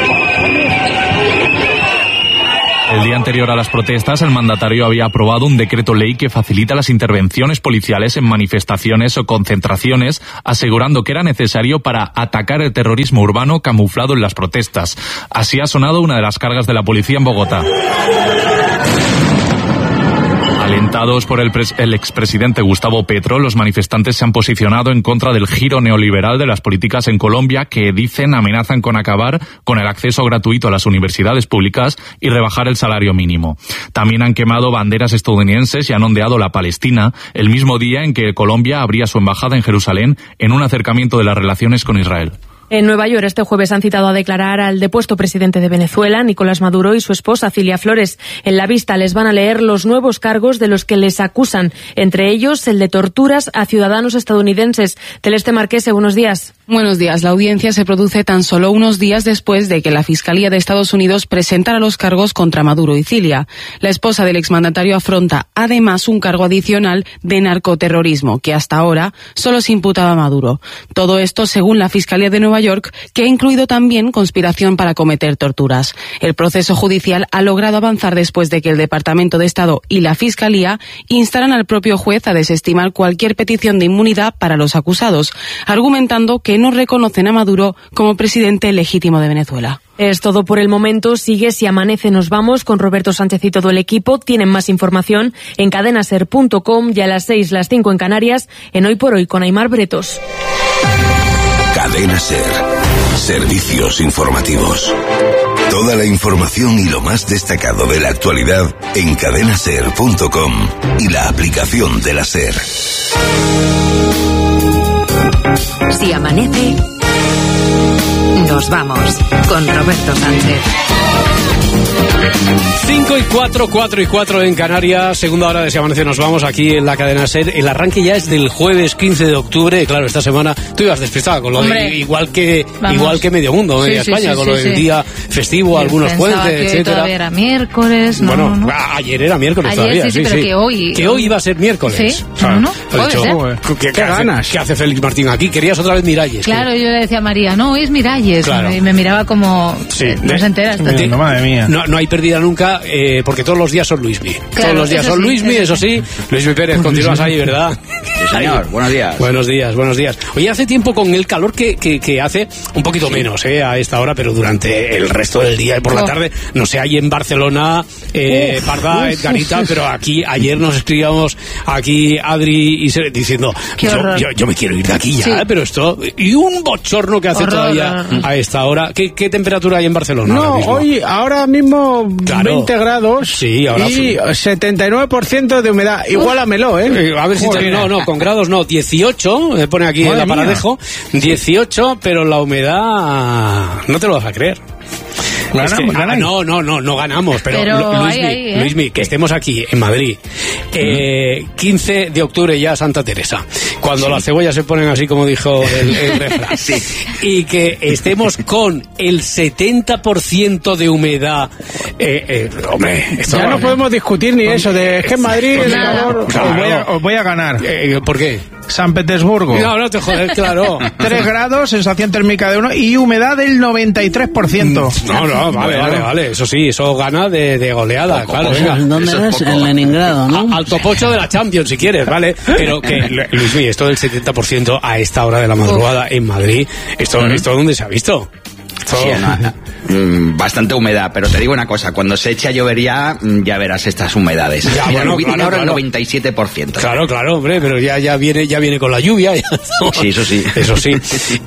El día anterior a las protestas, el mandatario había aprobado un decreto ley que facilita las intervenciones policiales en manifestaciones o concentraciones, asegurando que era necesario para atacar el terrorismo urbano camuflado en las protestas. Así ha sonado una de las cargas de la policía en Bogotá. Alentados por el, el expresidente Gustavo Petro, los manifestantes se han posicionado en contra del giro neoliberal de las políticas en Colombia, que dicen amenazan con acabar con el acceso gratuito a las universidades públicas y rebajar el salario mínimo. También han quemado banderas estadounidenses y han ondeado la Palestina, el mismo día en que Colombia abría su embajada en Jerusalén en un acercamiento de las relaciones con Israel. En Nueva York este jueves han citado a declarar al depuesto presidente de Venezuela, Nicolás Maduro, y su esposa, Cilia Flores. En la vista les van a leer los nuevos cargos de los que les acusan, entre ellos el de torturas a ciudadanos estadounidenses. Celeste Marquese, buenos días. Buenos días. La audiencia se produce tan solo unos días después de que la Fiscalía de Estados Unidos presentara los cargos contra Maduro y Cilia. La esposa del exmandatario afronta además un cargo adicional de narcoterrorismo, que hasta ahora solo se imputaba a Maduro. Todo esto según la Fiscalía de Nueva York, que ha incluido también conspiración para cometer torturas. El proceso judicial ha logrado avanzar después de que el Departamento de Estado y la Fiscalía instaran al propio juez a desestimar cualquier petición de inmunidad para los acusados, argumentando que no reconocen a Maduro como presidente legítimo de Venezuela. Es todo por el momento. Sigue Si Amanece Nos Vamos con Roberto Sánchez y todo el equipo. Tienen más información en cadenaser punto com y a las seis, las cinco en Canarias, en Hoy por Hoy con Aimar Bretos. Cadena SER. Servicios informativos. Toda la información y lo más destacado de la actualidad en cadenaser punto com y la aplicación de la SER. Si amanece, nos vamos con Roberto Sánchez. Cinco cinco y cuatro, cuatro y cuatro en Canarias, segunda hora de Si Amanece Nos Vamos aquí en la cadena SER. El arranque ya es del jueves quince de octubre, claro, esta semana tú ibas despistada con lo Hombre, de igual que vamos. igual que medio mundo, media Sí, sí, España, sí, con sí, lo del sí. día festivo, Yo algunos pensaba puentes, que hoy etcétera. todavía era miércoles, no, Bueno, no, no. a- ayer era miércoles Ayer todavía, sí, sí, pero que hoy- Que hoy iba a ser miércoles. Sí, O sea, no, no, has puede dicho, ser. "Joder, ¿qué, Qué qué hace, ganas". ¿Qué hace Félix Martín aquí? Querías otra vez Miralles. Claro, yo le decía a María, no, hoy es Miralles. Claro. Y me miraba como, Sí, eh, no de- se entera. Esto. de- madre mía. No, no hay pérdida nunca, eh, porque todos los días son Luismi. Claro, todos los días eso son sí, Luismi, eso eso sí. Luismi Pérez, continúas ahí, ¿verdad? Sí, señor. Buenos días. Buenos días, buenos días. Oye, hace tiempo con el calor que, que, que hace, un poquito menos, ¿eh? A esta hora, pero durante el resto del día y por la Oh. tarde, no sé, ahí en Barcelona, eh, Uf, Parda, uf, Edgarita, uf. pero aquí, ayer nos escribíamos aquí Adri y Sere, diciendo, Qué yo, horror. yo, yo me quiero ir de aquí ya, Sí. ¿eh? Pero esto, y un bochorno que hace Horror, todavía horror. a esta hora. ¿Qué, qué temperatura hay en Barcelona No, ahora mismo? hoy, ahora mismo Claro. veinte grados Sí, ahora y sí. setenta y nueve por ciento de humedad. Igualamelo, ¿eh? Eh, A ver si te- Joder. no, no, con grados no, dieciocho, me pone aquí Madre el mía. aparadejo, dieciocho, pero la humedad no te lo vas a creer. Es que- Ganamos, ah, ganáis. no, no, no, no ganamos, pero, Pero Lu- Luismi, ahí, ahí, ¿eh? Luismi, que estemos aquí en Madrid, eh, quince de octubre ya Santa Teresa, cuando las cebollas se ponen así como dijo el, el refrán, y que estemos con el setenta por ciento de humedad, eh, eh, hombre, esto Ya no podemos discutir ni eso, de es que en Madrid el Nada. calor... Claro. Os voy a, os voy a ganar. Eh, ¿Por qué? San Petersburgo. No, no te joder, claro. tres grados, sensación térmica de uno y humedad del noventa y tres por ciento. No, no, vale, vale, vale. Eso sí, eso gana de, de goleada, claro. venga. ¿Dónde Eso es eres? poco. En Leningrado, ¿no? A- Al topocho de la Champions, si quieres, ¿vale? Pero que, Luismi, esto del setenta por ciento a esta hora de la madrugada en Madrid, ¿esto, esto dónde se ha visto? Esto- Sí, no, mm, bastante humedad, pero te digo una cosa, cuando se eche a llover ya, mm, ya verás estas humedades. Ya, Mira, bueno, Rubí tiene claro, ahora el claro. noventa y siete por ciento. Claro, claro, hombre, pero ya, ya viene, ya viene con la lluvia. ya. Sí, eso sí. Eso sí.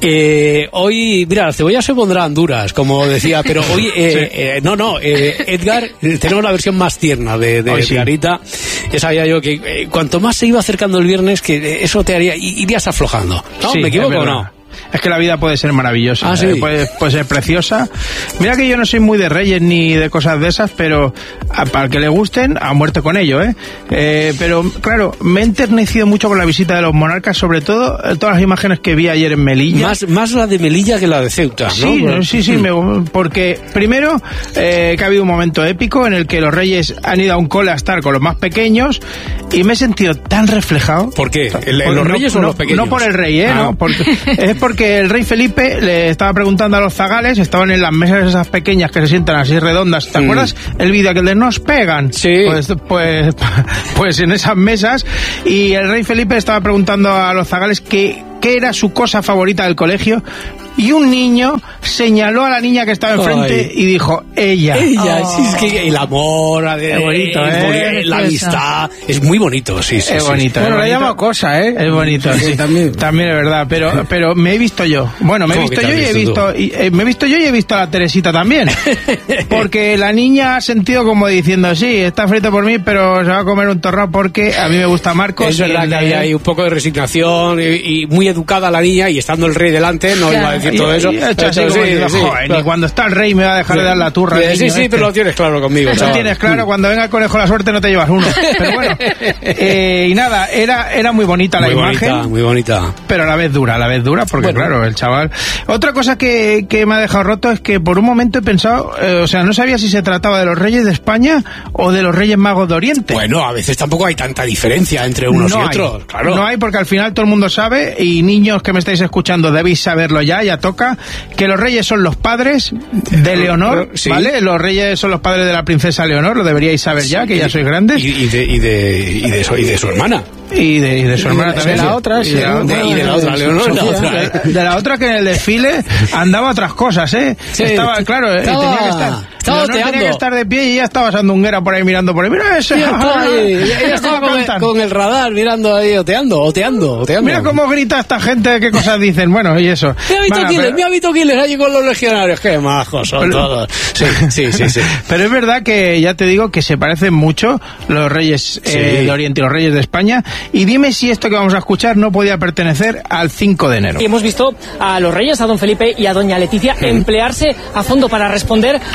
Eh, hoy, mira, las cebollas se pondrán duras, como decía, pero hoy, eh, eh, no, no, eh, Edgar, eh, tenemos la versión más tierna de, de Hoy sí. Edgarita. Ya sabía yo que eh, cuanto más se iba acercando el viernes, que eh, eso te haría, i- irías aflojando. ¿No? Sí, ¿Me equivoco es o verdad. no? Es que la vida puede ser maravillosa, Ah, sí. eh, puede, puede ser preciosa. Mira que yo no soy muy de reyes ni de cosas de esas, pero a- para el que le gusten, a muerte con ello, ¿eh? Eh, Pero claro, me he enternecido mucho con la visita de los monarcas, sobre todo eh, todas las imágenes que vi ayer en Melilla. Más, más la de Melilla que la de Ceuta, ¿no? Sí, Bueno, sí, sí, me- porque primero eh, que ha habido un momento épico en el que los reyes han ido a un cole a estar con los más pequeños y me he sentido tan reflejado. ¿Por qué? ¿El- Por- ¿Los no- reyes o no- los pequeños? No por el rey, ¿eh? Ah. No, porque, es porque el rey Felipe le estaba preguntando a los zagales, estaban en las mesas esas pequeñas que se sientan así redondas. ¿Te Mm. acuerdas el vídeo que de nos pegan? Sí. Pues, pues, pues en esas mesas y el rey Felipe estaba preguntando a los zagales qué, qué era su cosa favorita del colegio. Y un niño señaló a la niña que estaba enfrente Ay. y dijo, ella. Ella, Oh. sí, es que el amor, la, Es bonito, es ¿eh? boni- la Precioso. amistad, es muy bonito, sí, sí. Es sí. bonito. Bueno, es le bonito. llamo cosa, ¿eh? Es bonito, sí. También. También es verdad, pero pero me he visto yo. Bueno, me he ¿Cómo visto que te yo y has he visto visto y, eh, me he visto yo y he visto a la Teresita también. Porque la niña ha sentido como diciendo, sí, está frito por mí, pero se va a comer un torrado porque a mí me gusta Marcos. Es y verdad el que de- había ahí un poco de resignación y, y muy educada la niña y estando el rey delante no Claro. iba a decir y- todo eso. y ha hecho así Pero como sí, diciendo, sí, "Joder, claro. ni cuando está el rey me va a dejar de dar la turra. el Sí, niño sí, este". pero lo tienes claro conmigo. Lo chaval. tienes claro, cuando venga el conejo la suerte no te llevas uno. Pero bueno, eh, y nada, era, era muy bonita la Muy imagen. bonita, muy bonita. Pero a la vez dura, a la vez dura, porque Bueno. claro, el chaval... Otra cosa que, que me ha dejado roto es que por un momento he pensado, eh, o sea, no sabía si se trataba de los reyes de España o de los reyes magos de Oriente. Bueno, a veces tampoco hay tanta diferencia entre unos no y hay, otros, claro. No hay porque al final todo el mundo sabe, y niños que me estáis escuchando debéis saberlo ya, ya toca, que los reyes son los padres de Leonor, Sí. ¿vale? Los reyes son los padres de la princesa Leonor, lo deberíais saber ya, que ya sois grandes. Y, y de, y, de, y, de su, y de su hermana. Y de, y de su hermana de también. la sí. otra, y sí, de la, ¿no? otra, y de la otra, Leonor, la otra, ¿eh? de la otra que en el desfile andaba otras cosas, ¿eh? Sí. Estaba, claro, eh, Estaba- tenía que estar, estaba Leonor tenía oteando. que estar de pie y ella estaba sandunguera por ahí mirando por ahí. Mira ese. Ella estaba, ahí, ella estaba con, el, cantan. con el radar mirando ahí, oteando, oteando, oteando. Mira cómo grita esta gente, qué cosas dicen. Bueno, y eso. Me ha visto Venga, Quiles, pero- me ha visto Quiles allí con los legionarios. Qué majos son Pero- todos. Sí, sí, sí, sí. Pero es verdad que ya te digo que se parecen mucho los reyes eh, Sí. de Oriente y los reyes de España. Y dime si esto que vamos a escuchar no podía pertenecer al cinco de enero. Y hemos visto a los reyes, a don Felipe y a doña Leticia, emplearse a fondo para responder a cada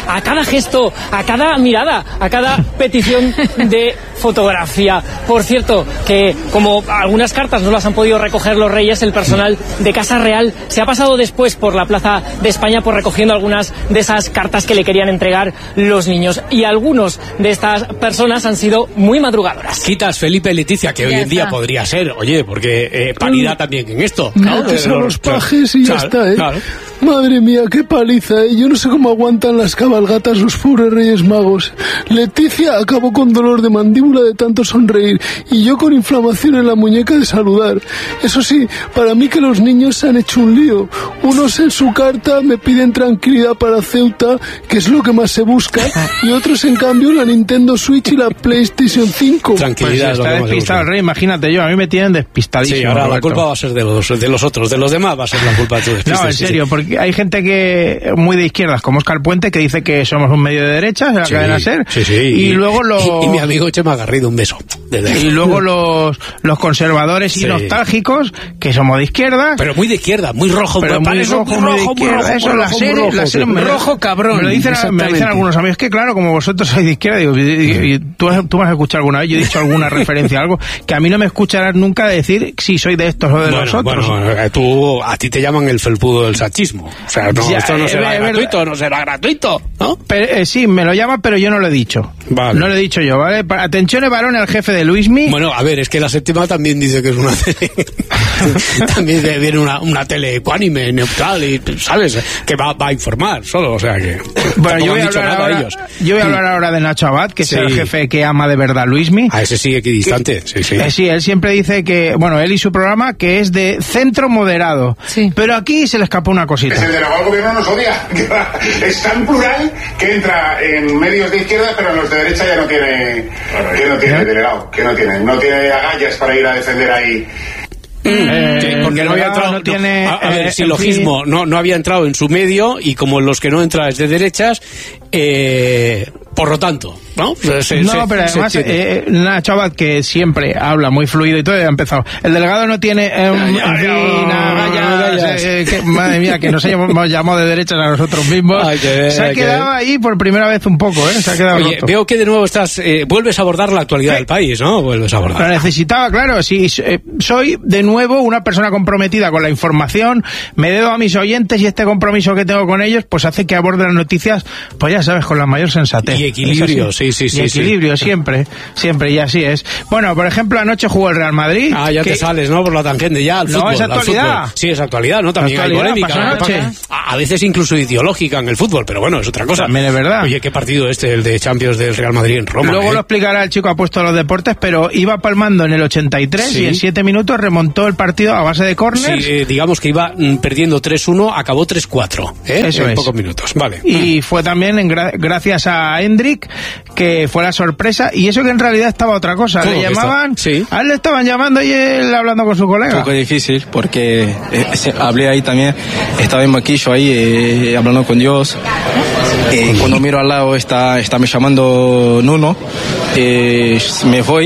cada gesto, a cada mirada, a cada petición de fotografía. Por cierto, que como algunas cartas no las han podido recoger los reyes, el personal de Casa Real se ha pasado después por la Plaza de España por recogiendo algunas de esas cartas que le querían entregar los niños. Y algunos de estas personas han sido muy madrugadoras. Quitas Felipe y Leticia, que ya hoy en día podría ser, oye, porque eh, paridad también en esto. Metes a los pajes y ya claro, está, ¿eh? Claro. Madre mía, qué paliza, ¿eh? Yo no sé cómo aguantan las cabalgatas los pobres Reyes Magos. Leticia acabó con dolor de mandíbula de tanto sonreír y yo con inflamación en la muñeca de saludar. Eso sí, para mí que los niños se han hecho un lío. Unos en su carta me piden tranquilidad para Ceuta, que es lo que más se busca, y otros en cambio la Nintendo Switch y la PlayStation cinco. Tranquilidad. Pues está despistado el rey, imagínate yo, a mí me tienen despistadísimo. Sí, ahora Roberto. la culpa va a ser de los, de los otros, de los demás va a ser la culpa de tu despiste. No, en sí, serio, sí. porque hay gente que muy de izquierdas, como Óscar Puente, que dice que somos un medio de derechas, en la Sí, cadena SER, sí, sí. y, Y- luego los... Y, y mi amigo Chema Garrido, un beso. Desde Y luego los, los conservadores y Sí. nostálgicos, que somos de izquierda. Pero muy de izquierda, muy rojo, pero muy muy rojo, muy de izquierda. Eso, la serie, la serie me- rojo cabrón. Me lo dicen, me lo dicen exactamente. algunos amigos, que claro, como vosotros sois de izquierda, digo, y- y- y tú, has- tú me has escuchado alguna vez, yo he dicho alguna referencia a algo, que a mí no me escucharás nunca decir si soy de estos o de bueno, los otros. bueno, eh, tú, a ti te llaman el felpudo del sachismo. O sea, no, Ya, esto no eh, será eh, gratuito, no será gratuito, ¿no? Pero, eh, sí, me lo llama, pero yo no lo he dicho. Vale. No lo he dicho yo, ¿vale? Pa- Atención, varón, el jefe de Luismi. Bueno, a ver, es que la séptima también dice que es una tele. También de- viene una, una tele ecuánime, neutral, y, ¿sabes? Que va, va a informar solo, o sea que. Bueno, tampoco yo voy, han a dicho hablar nada ahora, ellos. yo voy a hablar ahora de Nacho Abad, que Sí. es el jefe que ama de verdad Luismi. A ese sigue equidistante, sí, sí. Eh, sí, él siempre dice que, bueno, él y su programa, que es de centro moderado. Sí. Pero aquí se le escapó una cosita. Es el delegado del gobierno nos odia. Es tan plural que entra en medios de izquierda, pero en los de derecha ya no tiene, que no tiene ¿Eh? delegado, que no tiene, no tiene agallas para ir a defender ahí. Eh, Sí, porque no había entrado, no no- tiene, a, a ver, eh, silogismo, no, no había entrado en su medio, y como los que no entran es de derechas, eh, por lo tanto, ¿no? Se- se- No, se- pero se además, entiende. eh, Nacho Abad, que siempre habla muy fluido y todo, ya ha empezado. El delegado no tiene, eh, en Ya, ya, fin, ya, agallas, agallas. eh, que- madre mía, que nos hemos llamado de derechas a nosotros mismos. Hay que ver, se ha hay que quedado ver. ahí por primera vez un poco, ¿eh? Se ha quedado Oye, roto. veo que de nuevo estás, eh, vuelves a abordar la actualidad del país, ¿no? Vuelves a Lo abordar. necesitaba, claro, sí, eh, soy de nuevo una persona comprometida con la información, me debo a mis oyentes y este compromiso que tengo con ellos pues hace que aborde las noticias, pues ya sabes, con la mayor sensatez. Y equilibrio, Es así. sí, sí, sí, Y equilibrio, sí. siempre, siempre, y así es. Bueno, por ejemplo, anoche jugó el Real Madrid. Ah, ya que- te sales, ¿no? Por la tangente, ya al No, fútbol. es al actualidad. fútbol. Sí, es actualidad, ¿no? También hay Actualidad, polémica. pasó ¿no? anoche. A a veces incluso ideológica en el fútbol, pero bueno, es otra cosa. También es verdad. Oye, qué partido este, el de Champions del Real Madrid en Roma. Luego ¿eh? lo explicará el chico apuesto a los deportes, pero iba palmando en el ochenta y tres Sí. y en siete minutos remontó el partido a base de Sí, córners. eh, digamos que iba mm, perdiendo tres uno, acabó tres cuatro, ¿eh? Eso en es. pocos minutos, vale. Y fue también en gra- gracias a Hendrik, que fue la sorpresa, y eso que en realidad estaba otra cosa. ¿Cómo Le que llamaban, está? Sí. a él le estaban llamando y él hablando con su Un colega. poco difícil porque eh, se- hablé ahí también, estaba en Maquillo ahí eh, hablando con Dios. Eh, cuando miro al lado está, está me llamando Nuno, eh, me voy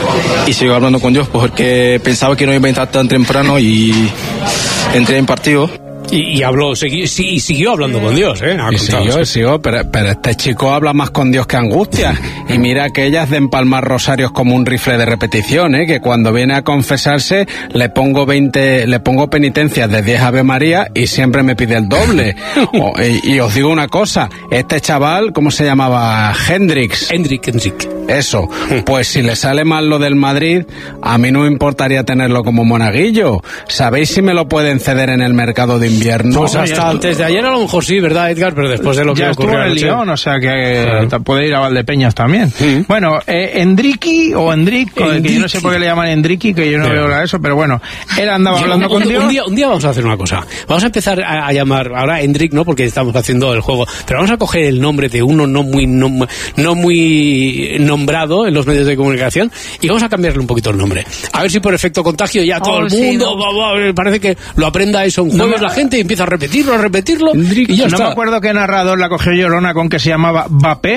y sigo hablando con Dios porque pensaba que no iba a entrar tan temprano y entré en partido. Y, y habló, segui- sí, y siguió hablando con Dios, ¿eh? Ha Y contado, siguió, sí. siguió, pero, pero este chico habla más con Dios que angustia. Y mira que ellas de empalmar rosarios como un rifle de repetición, ¿eh? Que cuando viene a confesarse le pongo veinte, le pongo penitencias de diez Ave María y siempre me pide el doble. O- y, y os digo una cosa, este chaval, ¿cómo se llamaba? Hendrix. Hendrik, Hendrik. Eso, pues si le sale mal lo del Madrid, a mí no me importaría tenerlo como monaguillo. ¿Sabéis si me lo pueden ceder en el mercado de invierno? Pues hasta antes de ayer a lo mejor sí, ¿verdad, Edgar? Pero después de lo que Ya estuvo ocurrió en el anoche. Lyon, o sea que Claro. te puede ir a Valdepeñas también. Bueno, eh, Endriki o Endrick, que yo no sé por qué le llaman Endriki, que yo no Sí. veo nada de eso, pero bueno, él andaba Yo- hablando un, con Dios. un día, un día vamos a hacer una cosa. Vamos a empezar a, a llamar, ahora Hendrik, ¿no? Porque estamos haciendo el juego, pero vamos a coger el nombre de uno no muy, no, no muy nombrado en los medios de comunicación y vamos a cambiarle un poquito el nombre. A ver si por efecto contagio ya todo Oh, el sí, mundo, no. va, va, parece que lo aprenda eso un No jueves me- la gente y empieza a repetirlo, a repetirlo y ya no está. me acuerdo qué narrador la cogió Llorona con que se llamaba Mbappé.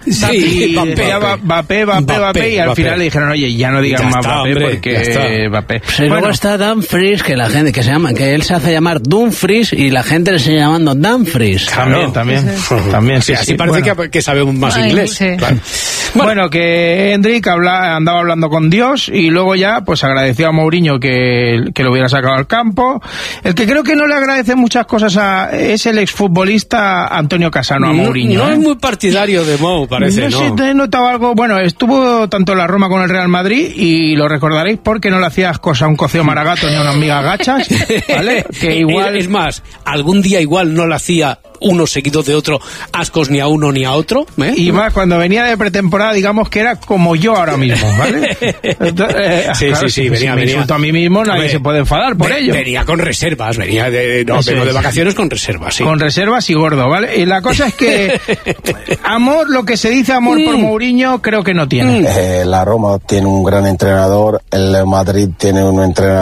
Sí, Mbappé, Mbappé, Mbappé, y al final le dijeron, oye, ya no digan más Mbappé porque Mbappé. Pues luego Bueno, está Dumfries, que la gente que se llama, que él se hace llamar Dumfries y la gente le sigue llamando Dumfries. También, también, también, sí, Sí, así sí. parece Bueno. que, que sabemos más Ay, inglés. sí. Claro. Bueno, que Hendrik habla, andaba hablando con Dios y luego ya pues agradeció a Mourinho que, que lo hubiera sacado al campo. El que creo que no le agradece muchas cosas a, es el exfutbolista Antonio Casano a No, Mourinho. no ¿eh? es muy partidario de Mou, parece, no ¿no? sé, te he notado algo. Bueno, estuvo tanto en la Roma como en el Real Madrid y lo recordaréis porque no le hacías cosa a un cocido maragato ni a unas migas gachas, ¿vale? Que igual... Es más, algún día igual no le hacía uno seguido de otro ascos ni a uno ni a otro. ¿eh? Y más cuando venía de pretemporada, digamos que era como yo ahora mismo, ¿vale? Entonces, eh, Sí, claro, sí, sí, si venía, me venía. insulto a mí mismo, nadie Hombre, se puede enfadar por ve- ello. Venía con reservas, venía de, no, Eso vengo de es. vacaciones con reservas, sí. Con reservas y gordo, ¿vale? Y la cosa es que amor, lo que se dice amor por Mourinho, creo que no tiene. Eh, la Roma tiene un gran entrenador, el Madrid tiene un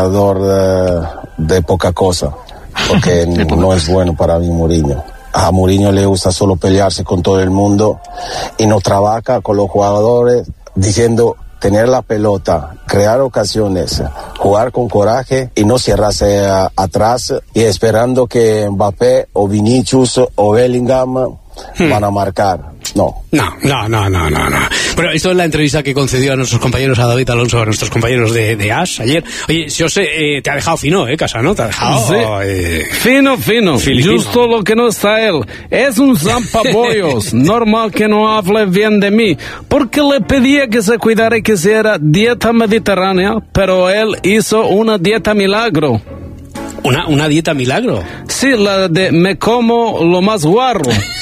entrenador de, de poca cosa, porque no es bueno para mí Mourinho. A Mourinho le gusta solo pelearse con todo el mundo y no trabaja con los jugadores diciendo tener la pelota, crear ocasiones, jugar con coraje y no cerrarse a- atrás y esperando que Mbappé o Vinicius o Bellingham van a marcar. No. No, no, no, no, no, no. Bueno, esto es la entrevista que concedió a nuestros compañeros, a David Alonso, a nuestros compañeros de, de As ayer. Oye, yo sé, eh, te ha dejado fino, ¿eh, Casano? Te ha dejado... Sí. eh, Fino, fino. Filipino. Justo lo que no está él. Es un zampabollos. Normal que no hable bien de mí. Porque le pedía que se cuidara y que hiciera dieta mediterránea, pero él hizo una dieta milagro. Una, una dieta milagro. Sí, la de me como lo más guarro.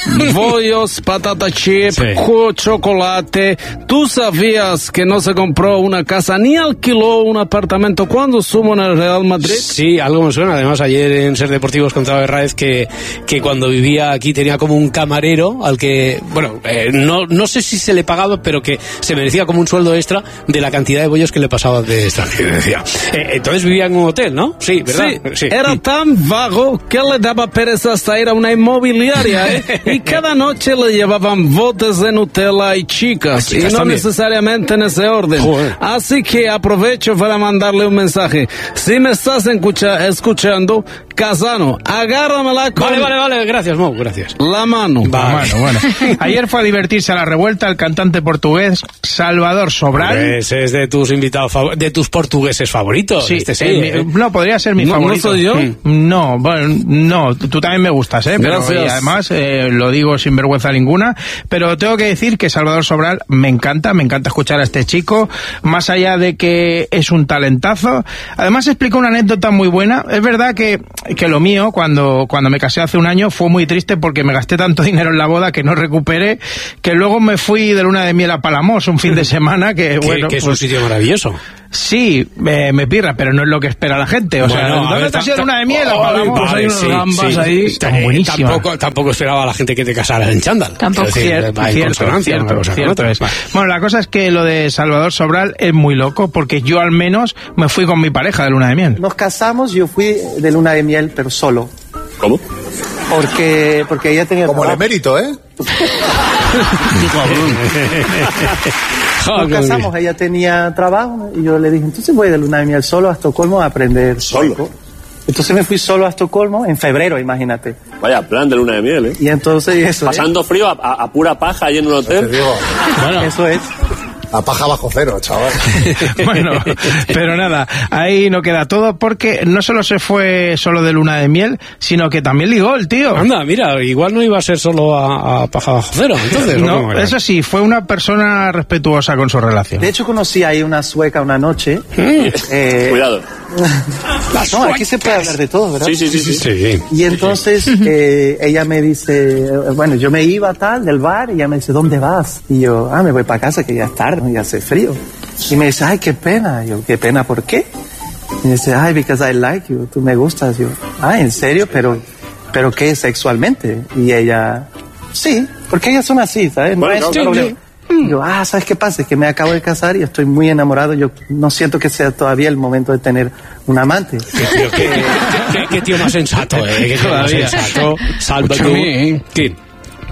Bollos, patata chip, Sí. cu- chocolate. ¿Tú sabías que no se compró una casa ni alquiló un apartamento cuando estuvo en el Real Madrid? Sí, algo me suena. Además, ayer en Ser Deportivos contaba Herráez que, que cuando vivía aquí tenía como un camarero al que, bueno, eh, no, no sé si se le pagaba, pero que se merecía como un sueldo extra de la cantidad de bollos que le pasaba de extranjero. Decía. Eh, entonces vivía en un hotel, ¿no? Sí, ¿verdad? Sí, era tan vago que le daba pereza hasta ir a una inmobiliaria, ¿eh? Y cada noche le llevaban botes de Nutella y chicas, chicas y no también. necesariamente en ese orden. Joder. Así que aprovecho para mandarle un mensaje. Si me estás escucha- escuchando, Casano, agárramela con Vale, vale, vale. Gracias, Mo. Gracias. la mano. Vale. Bueno, bueno. Ayer fue a divertirse a la revuelta el cantante portugués Salvador Sobral. Ese es de tus invitados, fav- de tus portugueses favoritos. Sí, este sí, eh, ¿eh? mi- no, podría ser mi No, ¿no favorito. soy yo? Mm. No, bueno, no, tú también me gustas, ¿eh? Pero, Gracias. y además, eh, lo digo sin vergüenza ninguna, pero tengo que decir que Salvador Sobral me encanta, me encanta escuchar a este chico, más allá de que es un talentazo. Además explica una anécdota muy buena. Es verdad que, que lo mío, cuando, cuando me casé hace un año, fue muy triste porque me gasté tanto dinero en la boda que no recuperé, que luego me fui de luna de miel a Palamos un fin de semana, que Que, bueno, que es un pues, sitio maravilloso. sí, me, me pirra, pero no es lo que espera la gente. O sea, Bueno, a ¿dónde ver, te has ta- ido de luna de miel? ta- A Palamos? vale, Hay unas sí, gambas sí. ahí, Eh, tan buenísimas. Tampoco, tampoco esperaba la gente que te casaras en chándal. Tampoco. Quiero decir, Cierto, va en cierto, consonancia una cierto, cosa con cierto otra. es. Vale. Bueno, la cosa es que lo de Salvador Sobral es muy loco, porque yo al menos me fui con mi pareja de luna de miel. Nos casamos, yo fui de luna de miel, pero solo. ¿Cómo? Porque, porque ella tenía Como el trabajo. emérito, ¿eh? Nos casamos, ella tenía trabajo y yo le dije, entonces voy de luna de miel solo a Estocolmo a aprender sueco. Entonces me fui solo a Estocolmo en febrero, imagínate. Vaya plan de luna de miel, ¿eh? Y entonces eso. Pasando frío a, a- a pura paja ahí en un hotel. Bueno, eso es. A paja bajo cero, chaval. Bueno, pero nada, ahí no queda todo, porque no solo se fue solo de luna de miel, sino que también ligó el tío. Anda, mira, igual no iba a ser solo a, a paja bajo cero, entonces. ¿o cómo No, era? eso sí, fue una persona respetuosa con su relación. De hecho conocí ahí una sueca una noche. Eh, Cuidado. no, aquí se puede hablar de todo, ¿verdad? Sí, sí, sí, sí. Sí. Y entonces eh, ella me dice, eh, bueno, yo me iba tal del bar y ella me dice, ¿dónde vas? Y yo, ah, me voy para casa que ya es tarde, ya hace frío. Y me dice, ay, qué pena. Y yo, ¿qué pena por qué? Y me dice, ay, because I like you, tú me gustas. Y yo, ah, ¿en serio? Pero, ¿pero qué sexualmente? Y ella, sí, porque ellas son así, ¿sabes? No Bueno, es claro, un claro. problema. Y yo, ah, ¿sabes qué pasa? Es que me acabo de casar y estoy muy enamorado. Yo no siento que sea todavía el momento de tener un amante. Qué tío, qué, qué- qué- qué tío más sensato, eh. Qué tío más Todavía. sensato. Salva Escucha tú. a mí, ¿eh? ¿Qué?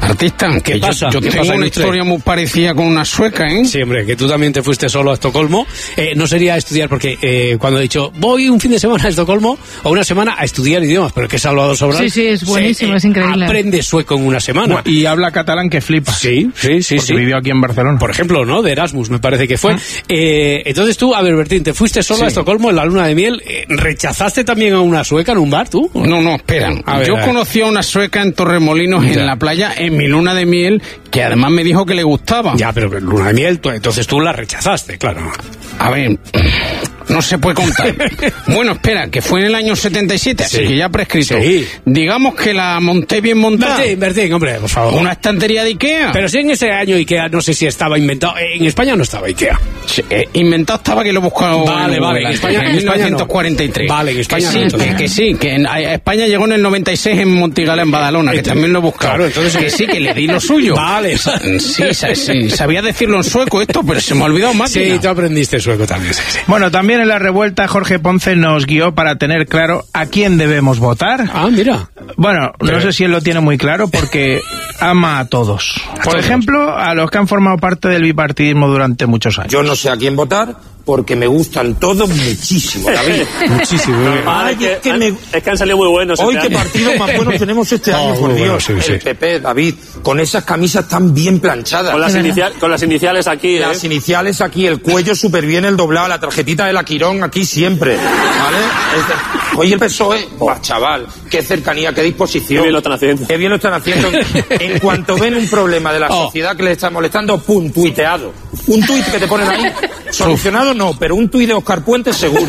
Artista, ¿qué que pasa? Yo, yo ¿Qué tengo pasa, una Ilustre? historia muy parecida con una sueca, ¿eh? Sí, hombre, que tú también te fuiste solo a Estocolmo. Eh, no sería estudiar, porque eh, cuando he dicho voy un fin de semana a Estocolmo, o una semana a estudiar idiomas, pero que Salvador Sobral... Sí, sí, es buenísimo, se, eh, es increíble. Aprende sueco en una semana. Y habla catalán que flipa. Sí, sí, sí. Porque sí. vivió aquí en Barcelona. Por ejemplo, ¿no? De Erasmus, me parece que fue. ¿Ah? Eh, entonces tú, a ver, Bertín, te fuiste solo Sí. a Estocolmo en la luna de miel. Eh, ¿Rechazaste también a una sueca en un bar, tú? No, no, espera. A ver, Yo a ver. conocí a una sueca en Torremolinos, Ya. en la playa, en mi luna de miel, que además me dijo que le gustaba. Ya, pero luna de miel, tú- entonces tú la rechazaste, claro. A ver, no se puede contar. Bueno, espera, que fue en el año setenta y siete, Sí. así que ya prescrito. Sí. Digamos que la monté bien montada. Bertín, Bertín, hombre, por favor. Una estantería de Ikea. Pero si en ese año Ikea, no sé si estaba inventado. eh, En España no estaba Ikea. Sí, eh, inventado estaba, que lo he buscado. Vale, en vale, Google, en España- en en España mil novecientos cuarenta y tres. no. Vale, en España que sí, no, entonces. que, que sí, que en, a España llegó en el noventa y seis en Montigala, en Badalona, que Entonces, también lo he buscado. claro, entonces- que sí, que le di lo suyo. Vale. Sí, sa- sí, sabía decirlo en sueco esto, pero se me ha olvidado más. Sí, tú aprendiste sueco también. Sí, sí. Bueno, también en la revuelta Jorge Ponce nos guió para tener claro a quién debemos votar. Ah, mira. Bueno, no sé si él lo tiene muy claro porque ama a todos. Por ejemplo, a los que han formado parte del bipartidismo durante muchos años. Yo no sé a quién votar porque me gustan todos muchísimo, David. Muchísimo. Ah, Ay, es, que, es que han, me- es que han salido muy buenos. Hoy este qué año. partidos más buenos tenemos este año, Oh, por muy bueno, Dios. sí, sí. El P P, David, con esas camisas tan bien planchadas. Con las, inicial, con las iniciales aquí, ¿eh? Las iniciales aquí, el cuello súper bien, el doblado, la tarjetita de la Quirón aquí siempre, ¿vale? Es de- Oye, el P S O E, buah, chaval, qué cercanía, qué disposición. Qué bien lo están haciendo. Qué bien lo están haciendo. En cuanto ven un problema de la Oh. sociedad que les está molestando, pum, tuiteado. Un tuit que te ponen ahí, solucionado no, pero un tuit de Oscar Puente seguro.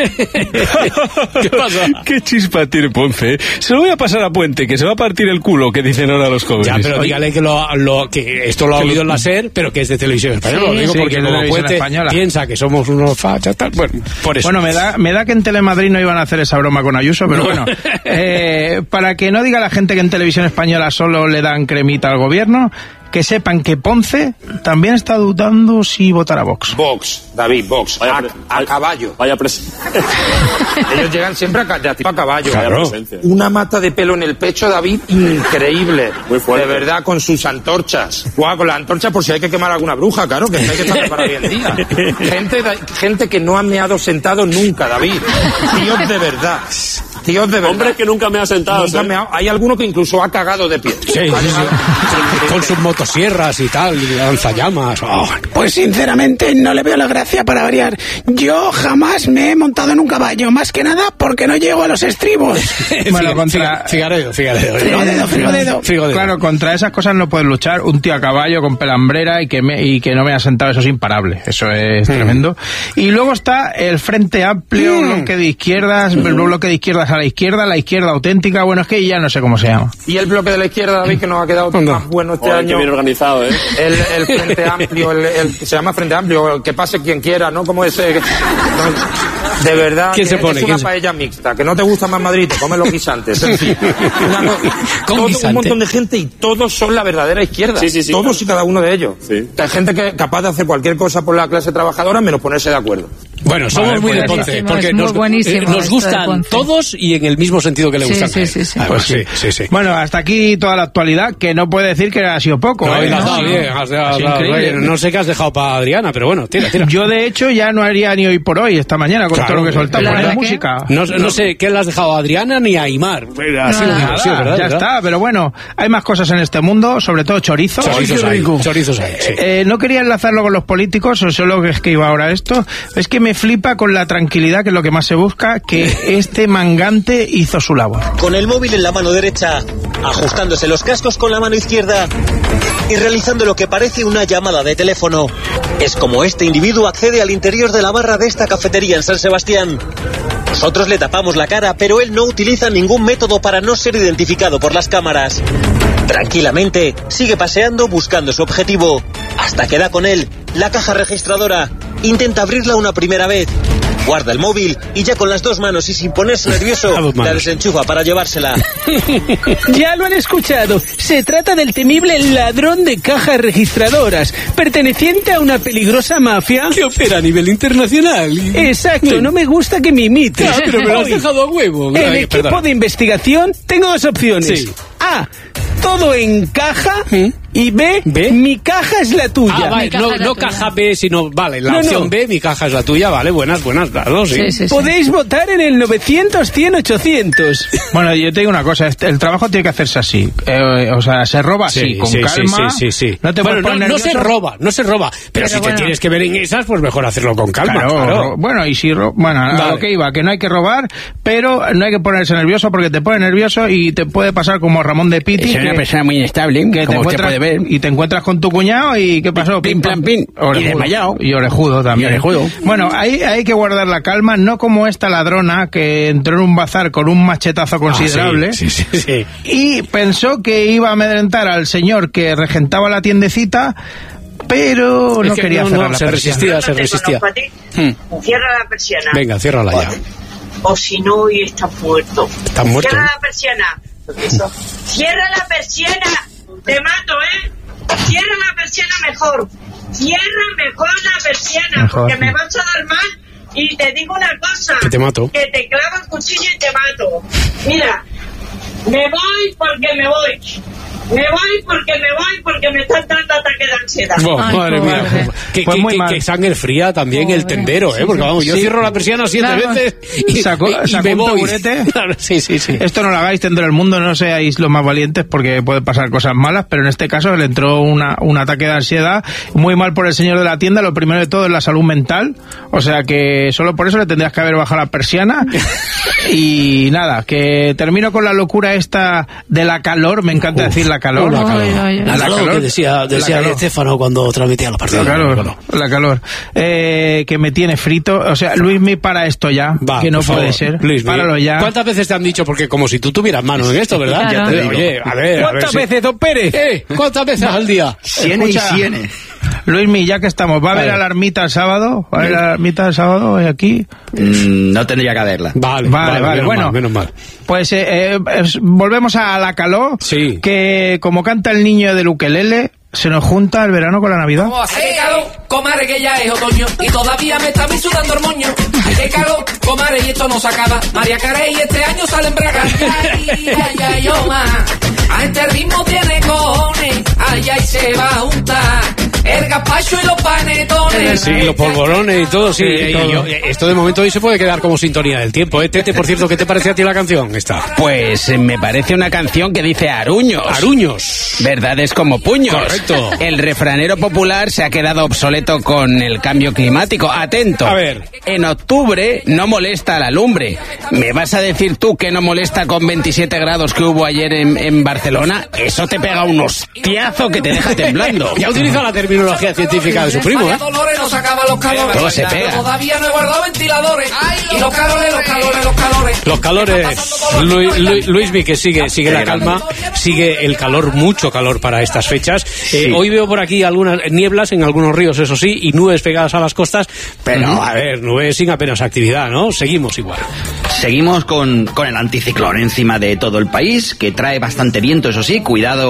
¿Qué pasa? ¿Qué chispa tiene Ponce? Se lo voy a pasar a Puente, que se va a partir el culo, que dicen ahora los jóvenes. Ya, pero Oye, dígale que, lo, lo- que esto lo ha Que oído lo- en la SER, pero que es de Televisión Española. Sí, Lo digo sí, porque que es de como Televisión Puente Española. piensa que somos unos fachas, tal. Bueno, por eso. Bueno, me da, me da que en Telemadrid no iban a hacer esa broma con Ayuso, pero No. bueno. Eh, para que no diga la gente que en Televisión Española solo le dan cremita al gobierno, que sepan que Ponce también está dudando si votar a Vox. Vox, David, Vox, Vaya a, pre- a caballo. Vaya pres... Ellos llegan siempre a, ca- de a tipo a caballo. Claro. Una mata de pelo en el pecho, David, increíble. Muy fuerte. De verdad, con sus antorchas. Guau, con las antorchas por si hay que quemar alguna bruja, claro, que hay que estar preparado hoy en día. Gente, da- gente que no ha meado sentado nunca, David. Tíos de verdad. Tíos de verdad. Hombre que nunca me ha sentado. Nunca ¿eh? me ha- Hay alguno que incluso ha cagado de pie. Sí, sí, sí. Con sus motosierras y tal, y lanzallamas. Oh. Pues sinceramente no le veo la gracia para variar. Yo jamás me he montado en un caballo, más que nada porque no llego a los estribos. Bueno, contra... Figaredo, Figaredo. Frigodedo, frigodedo. Frigodedo. Claro, contra esas cosas no puedes luchar. Un tío a caballo con pelambrera y que, me, y que no me ha sentado, eso es imparable. Eso es tremendo. Y luego está el Frente Amplio, Mm. bloque de izquierdas, el bloque de izquierdas a la izquierda, la izquierda auténtica. Bueno, es que ya no sé cómo se llama. Y el bloque de la izquierda, David, que nos ha quedado más bueno este Joder, qué año. bien organizado, ¿eh? El, el Frente Amplio, el, el que se llama Frente Amplio, el que pase quien quiera, ¿no? Como ese... no, de verdad, ¿Quién que se pone? es ¿Quién una se- paella mixta. Que no te gusta más Madrid, te comes los guisantes. En fin. Una co- Con todo, guisante. un montón de gente y todos son la verdadera izquierda. Sí, sí, sí, todos claro. y cada uno de ellos. Sí. Que hay gente que es capaz de hacer cualquier cosa por la clase trabajadora menos ponerse de acuerdo. Bueno, somos Vale, muy de pues Ponce, buenísimo, porque es muy nos, buenísimo eh, nos esto de gustan Ponce. todos y en el mismo sentido que le Sí, gustan sí, a él. sí, sí. Además, Pues sí, sí, sí. Bueno, hasta aquí toda la actualidad, que no puede decir que ha sido poco. No, ¿eh? y la has No, dado no. bien, has dado- Ha has sido dado increíble. bien. No sé qué has dejado para Adriana, pero bueno, tira, tira. Yo, de hecho, ya no haría ni hoy por hoy, esta mañana, con Claro, todo lo que soltamos ¿la de verdad música. No, no sé qué le has dejado a Adriana ni a Aymar. Así No, lo digo, Nada, sí, ¿verdad? ya ¿verdad? está, pero bueno, hay más cosas en este mundo, sobre todo chorizo. Chorizos Ay, qué hay, rico. chorizos hay, sí. Eh, no quería enlazarlo con los políticos, o solo que es que iba ahora esto. Es que me flipa con la tranquilidad, que es lo que más se busca, que este mangante hizo su labor. Con el móvil en la mano derecha, ajustándose los cascos con la mano izquierda y realizando lo que parece una llamada de teléfono. Es como este individuo accede al interior de la barra de esta cafetería en San Sebastián. Nosotros le tapamos la cara, pero él no utiliza ningún método para no ser identificado por las cámaras. Tranquilamente, sigue paseando buscando su objetivo, hasta que da con él, la caja registradora. Intenta abrirla una primera vez. Guarda el móvil y ya con las dos manos y sin ponerse nervioso, la desenchufa para llevársela. Ya lo han escuchado. Se trata del temible ladrón de cajas registradoras, perteneciente a una peligrosa mafia que opera a nivel internacional. Exacto, no me gusta que me imites. Ah, pero me lo has Hoy, dejado a huevo. El Ay, equipo perdona. de investigación, tengo dos opciones. Sí. A. todo encaja. ¿Mm? Y B, ¿B? mi caja es la tuya. Ah, vale, no, no caja B, sino, vale, la No, opción no. B, mi caja es la tuya, vale, buenas, buenas, claro, sí. Sí, sí, sí. Podéis votar en el novecientos, cien, ochocientos. Bueno, yo te digo una cosa, este- el trabajo tiene que hacerse así. Eh, o sea, se roba así, Sí, con sí, calma. sí, sí, sí, sí. No te bueno, puedes no, poner no se nervioso. roba, no se roba. Pero, Pero si bueno. te tienes que ver en esas, pues mejor hacerlo con calma. Claro, Claro, ro- bueno, y si ro- bueno, a Vale. lo que iba, que no hay que robar, pero no hay que ponerse nervioso porque te pone nervioso y te puede pasar como Ramón de Piti. Es una que- persona muy inestable, que te como usted encuentras- puede ver. y te encuentras con tu cuñado y ¿qué pasó? Pim, plam, pim. Y desmayado. Y orejudo también. Y orejudo. Bueno, ahí hay que guardar la calma, no como esta ladrona que entró en un bazar con un machetazo considerable Ah, sí, sí, sí, sí. y pensó que iba a amedrentar al señor que regentaba la tiendecita, pero Es no que quería no, cerrar no, la se persiana. resistía, se resistía. Hmm. Cierra la persiana. Venga, ciérrala ya. O si no, y está muerto. Está muerto, Cierra ¿eh? la persiana. Cierra la persiana. Te mato, ¿eh? Cierra la persiana mejor. Cierra mejor la persiana, Mejor, porque sí. me vas a dar mal. Y te digo una cosa. Que te mato. Que te clavo el cuchillo y te mato. Mira, me voy porque me voy. Me voy porque me voy porque me están dando ataque de ansiedad. Oh, madre mía, que, Pues que- muy que- mal. que sangre fría también el tendero, ¿eh? Porque vamos, yo Sí. cierro la persiana siete Claro. veces y, Sacó- y- y sacó me un voy. taburete. Claro, sí, sí, sí. Esto no lo hagáis, tendrá el mundo, no seáis los más valientes porque puede pasar cosas malas, pero en este caso le entró una, un ataque de ansiedad, muy mal por el señor de la tienda, lo primero de todo es la salud mental, o sea que solo por eso le tendrías que haber bajado la persiana. Y nada, que termino con la locura esta de la calor, me encanta decir la calor. La calor, Ay, ay, ay. La La calor calor. que decía, La decía calor. Estefano cuando transmitía los partidos. La calor, la calor. Eh, que me tiene frito. O sea, Luismi, para esto ya, Va, que no por puede favor. ser. Luis, Páralo ya. ¿Cuántas veces te han dicho? Porque como si tú tuvieras mano en esto, ¿verdad? Claro. Ya te digo. Oye, a ver, a ver. ¿Cuántas si- veces, don Pérez? Eh, ¿cuántas veces al día? Siene y Escucha, siene. Luismi, ya que estamos, ¿va a haber Vale. a la ermita el sábado? ¿Va a haber a la ermita el sábado hoy aquí? Mm, no tendría que haberla. Vale, Vale, vale, menos bueno. mal, menos mal. Pues eh, eh, es- volvemos a la calor. Sí. Que como canta el niño del ukelele, se nos junta el verano con la Navidad. ¿Cómo hace que calor, comadre, que ya es otoño y todavía me está a mí sudando el moño? Ay, qué calor, comadre, y esto no se acaba. María Carey este año sale en braga. Ay, ay, ay, oh, ma. A este ritmo tiene cojones. Ay, ay, se va a juntar el gazpacho y los panetones. Sí, los polvorones y todo, sí. Sí, y- todo. y- yo- esto de momento hoy se puede quedar como sintonía del tiempo, ¿eh? Tete, por cierto, ¿qué te parece a ti la canción esta? Pues eh, me parece una canción que dice aruños. Aruños. Verdades como puños. Correcto. El refranero popular se ha quedado obsoleto con el cambio climático. Atento. A ver. En octubre no molesta la lumbre. ¿Me vas a decir tú que no molesta con veintisiete grados que hubo ayer en, en Barcelona? Eso te pega un hostiazo que te deja temblando. Ya utiliza la terminología científica de su primo, ¿eh? María Dolores nos acaba los calores. Todo se pega. Todavía no he guardado ventiladores. Y los calores, los calores, los calores. Los calores, Lu- Lu- Luismi, que sigue, sigue la calma, sigue el calor, mucho calor para estas fechas. Eh, hoy veo por aquí algunas nieblas en algunos ríos, eso sí, y nubes pegadas a las costas, pero a ver, nubes sin apenas actividad, ¿no? Seguimos igual. Seguimos con, con el anticiclón encima de todo el país, que trae bastante viento, eso sí, cuidado.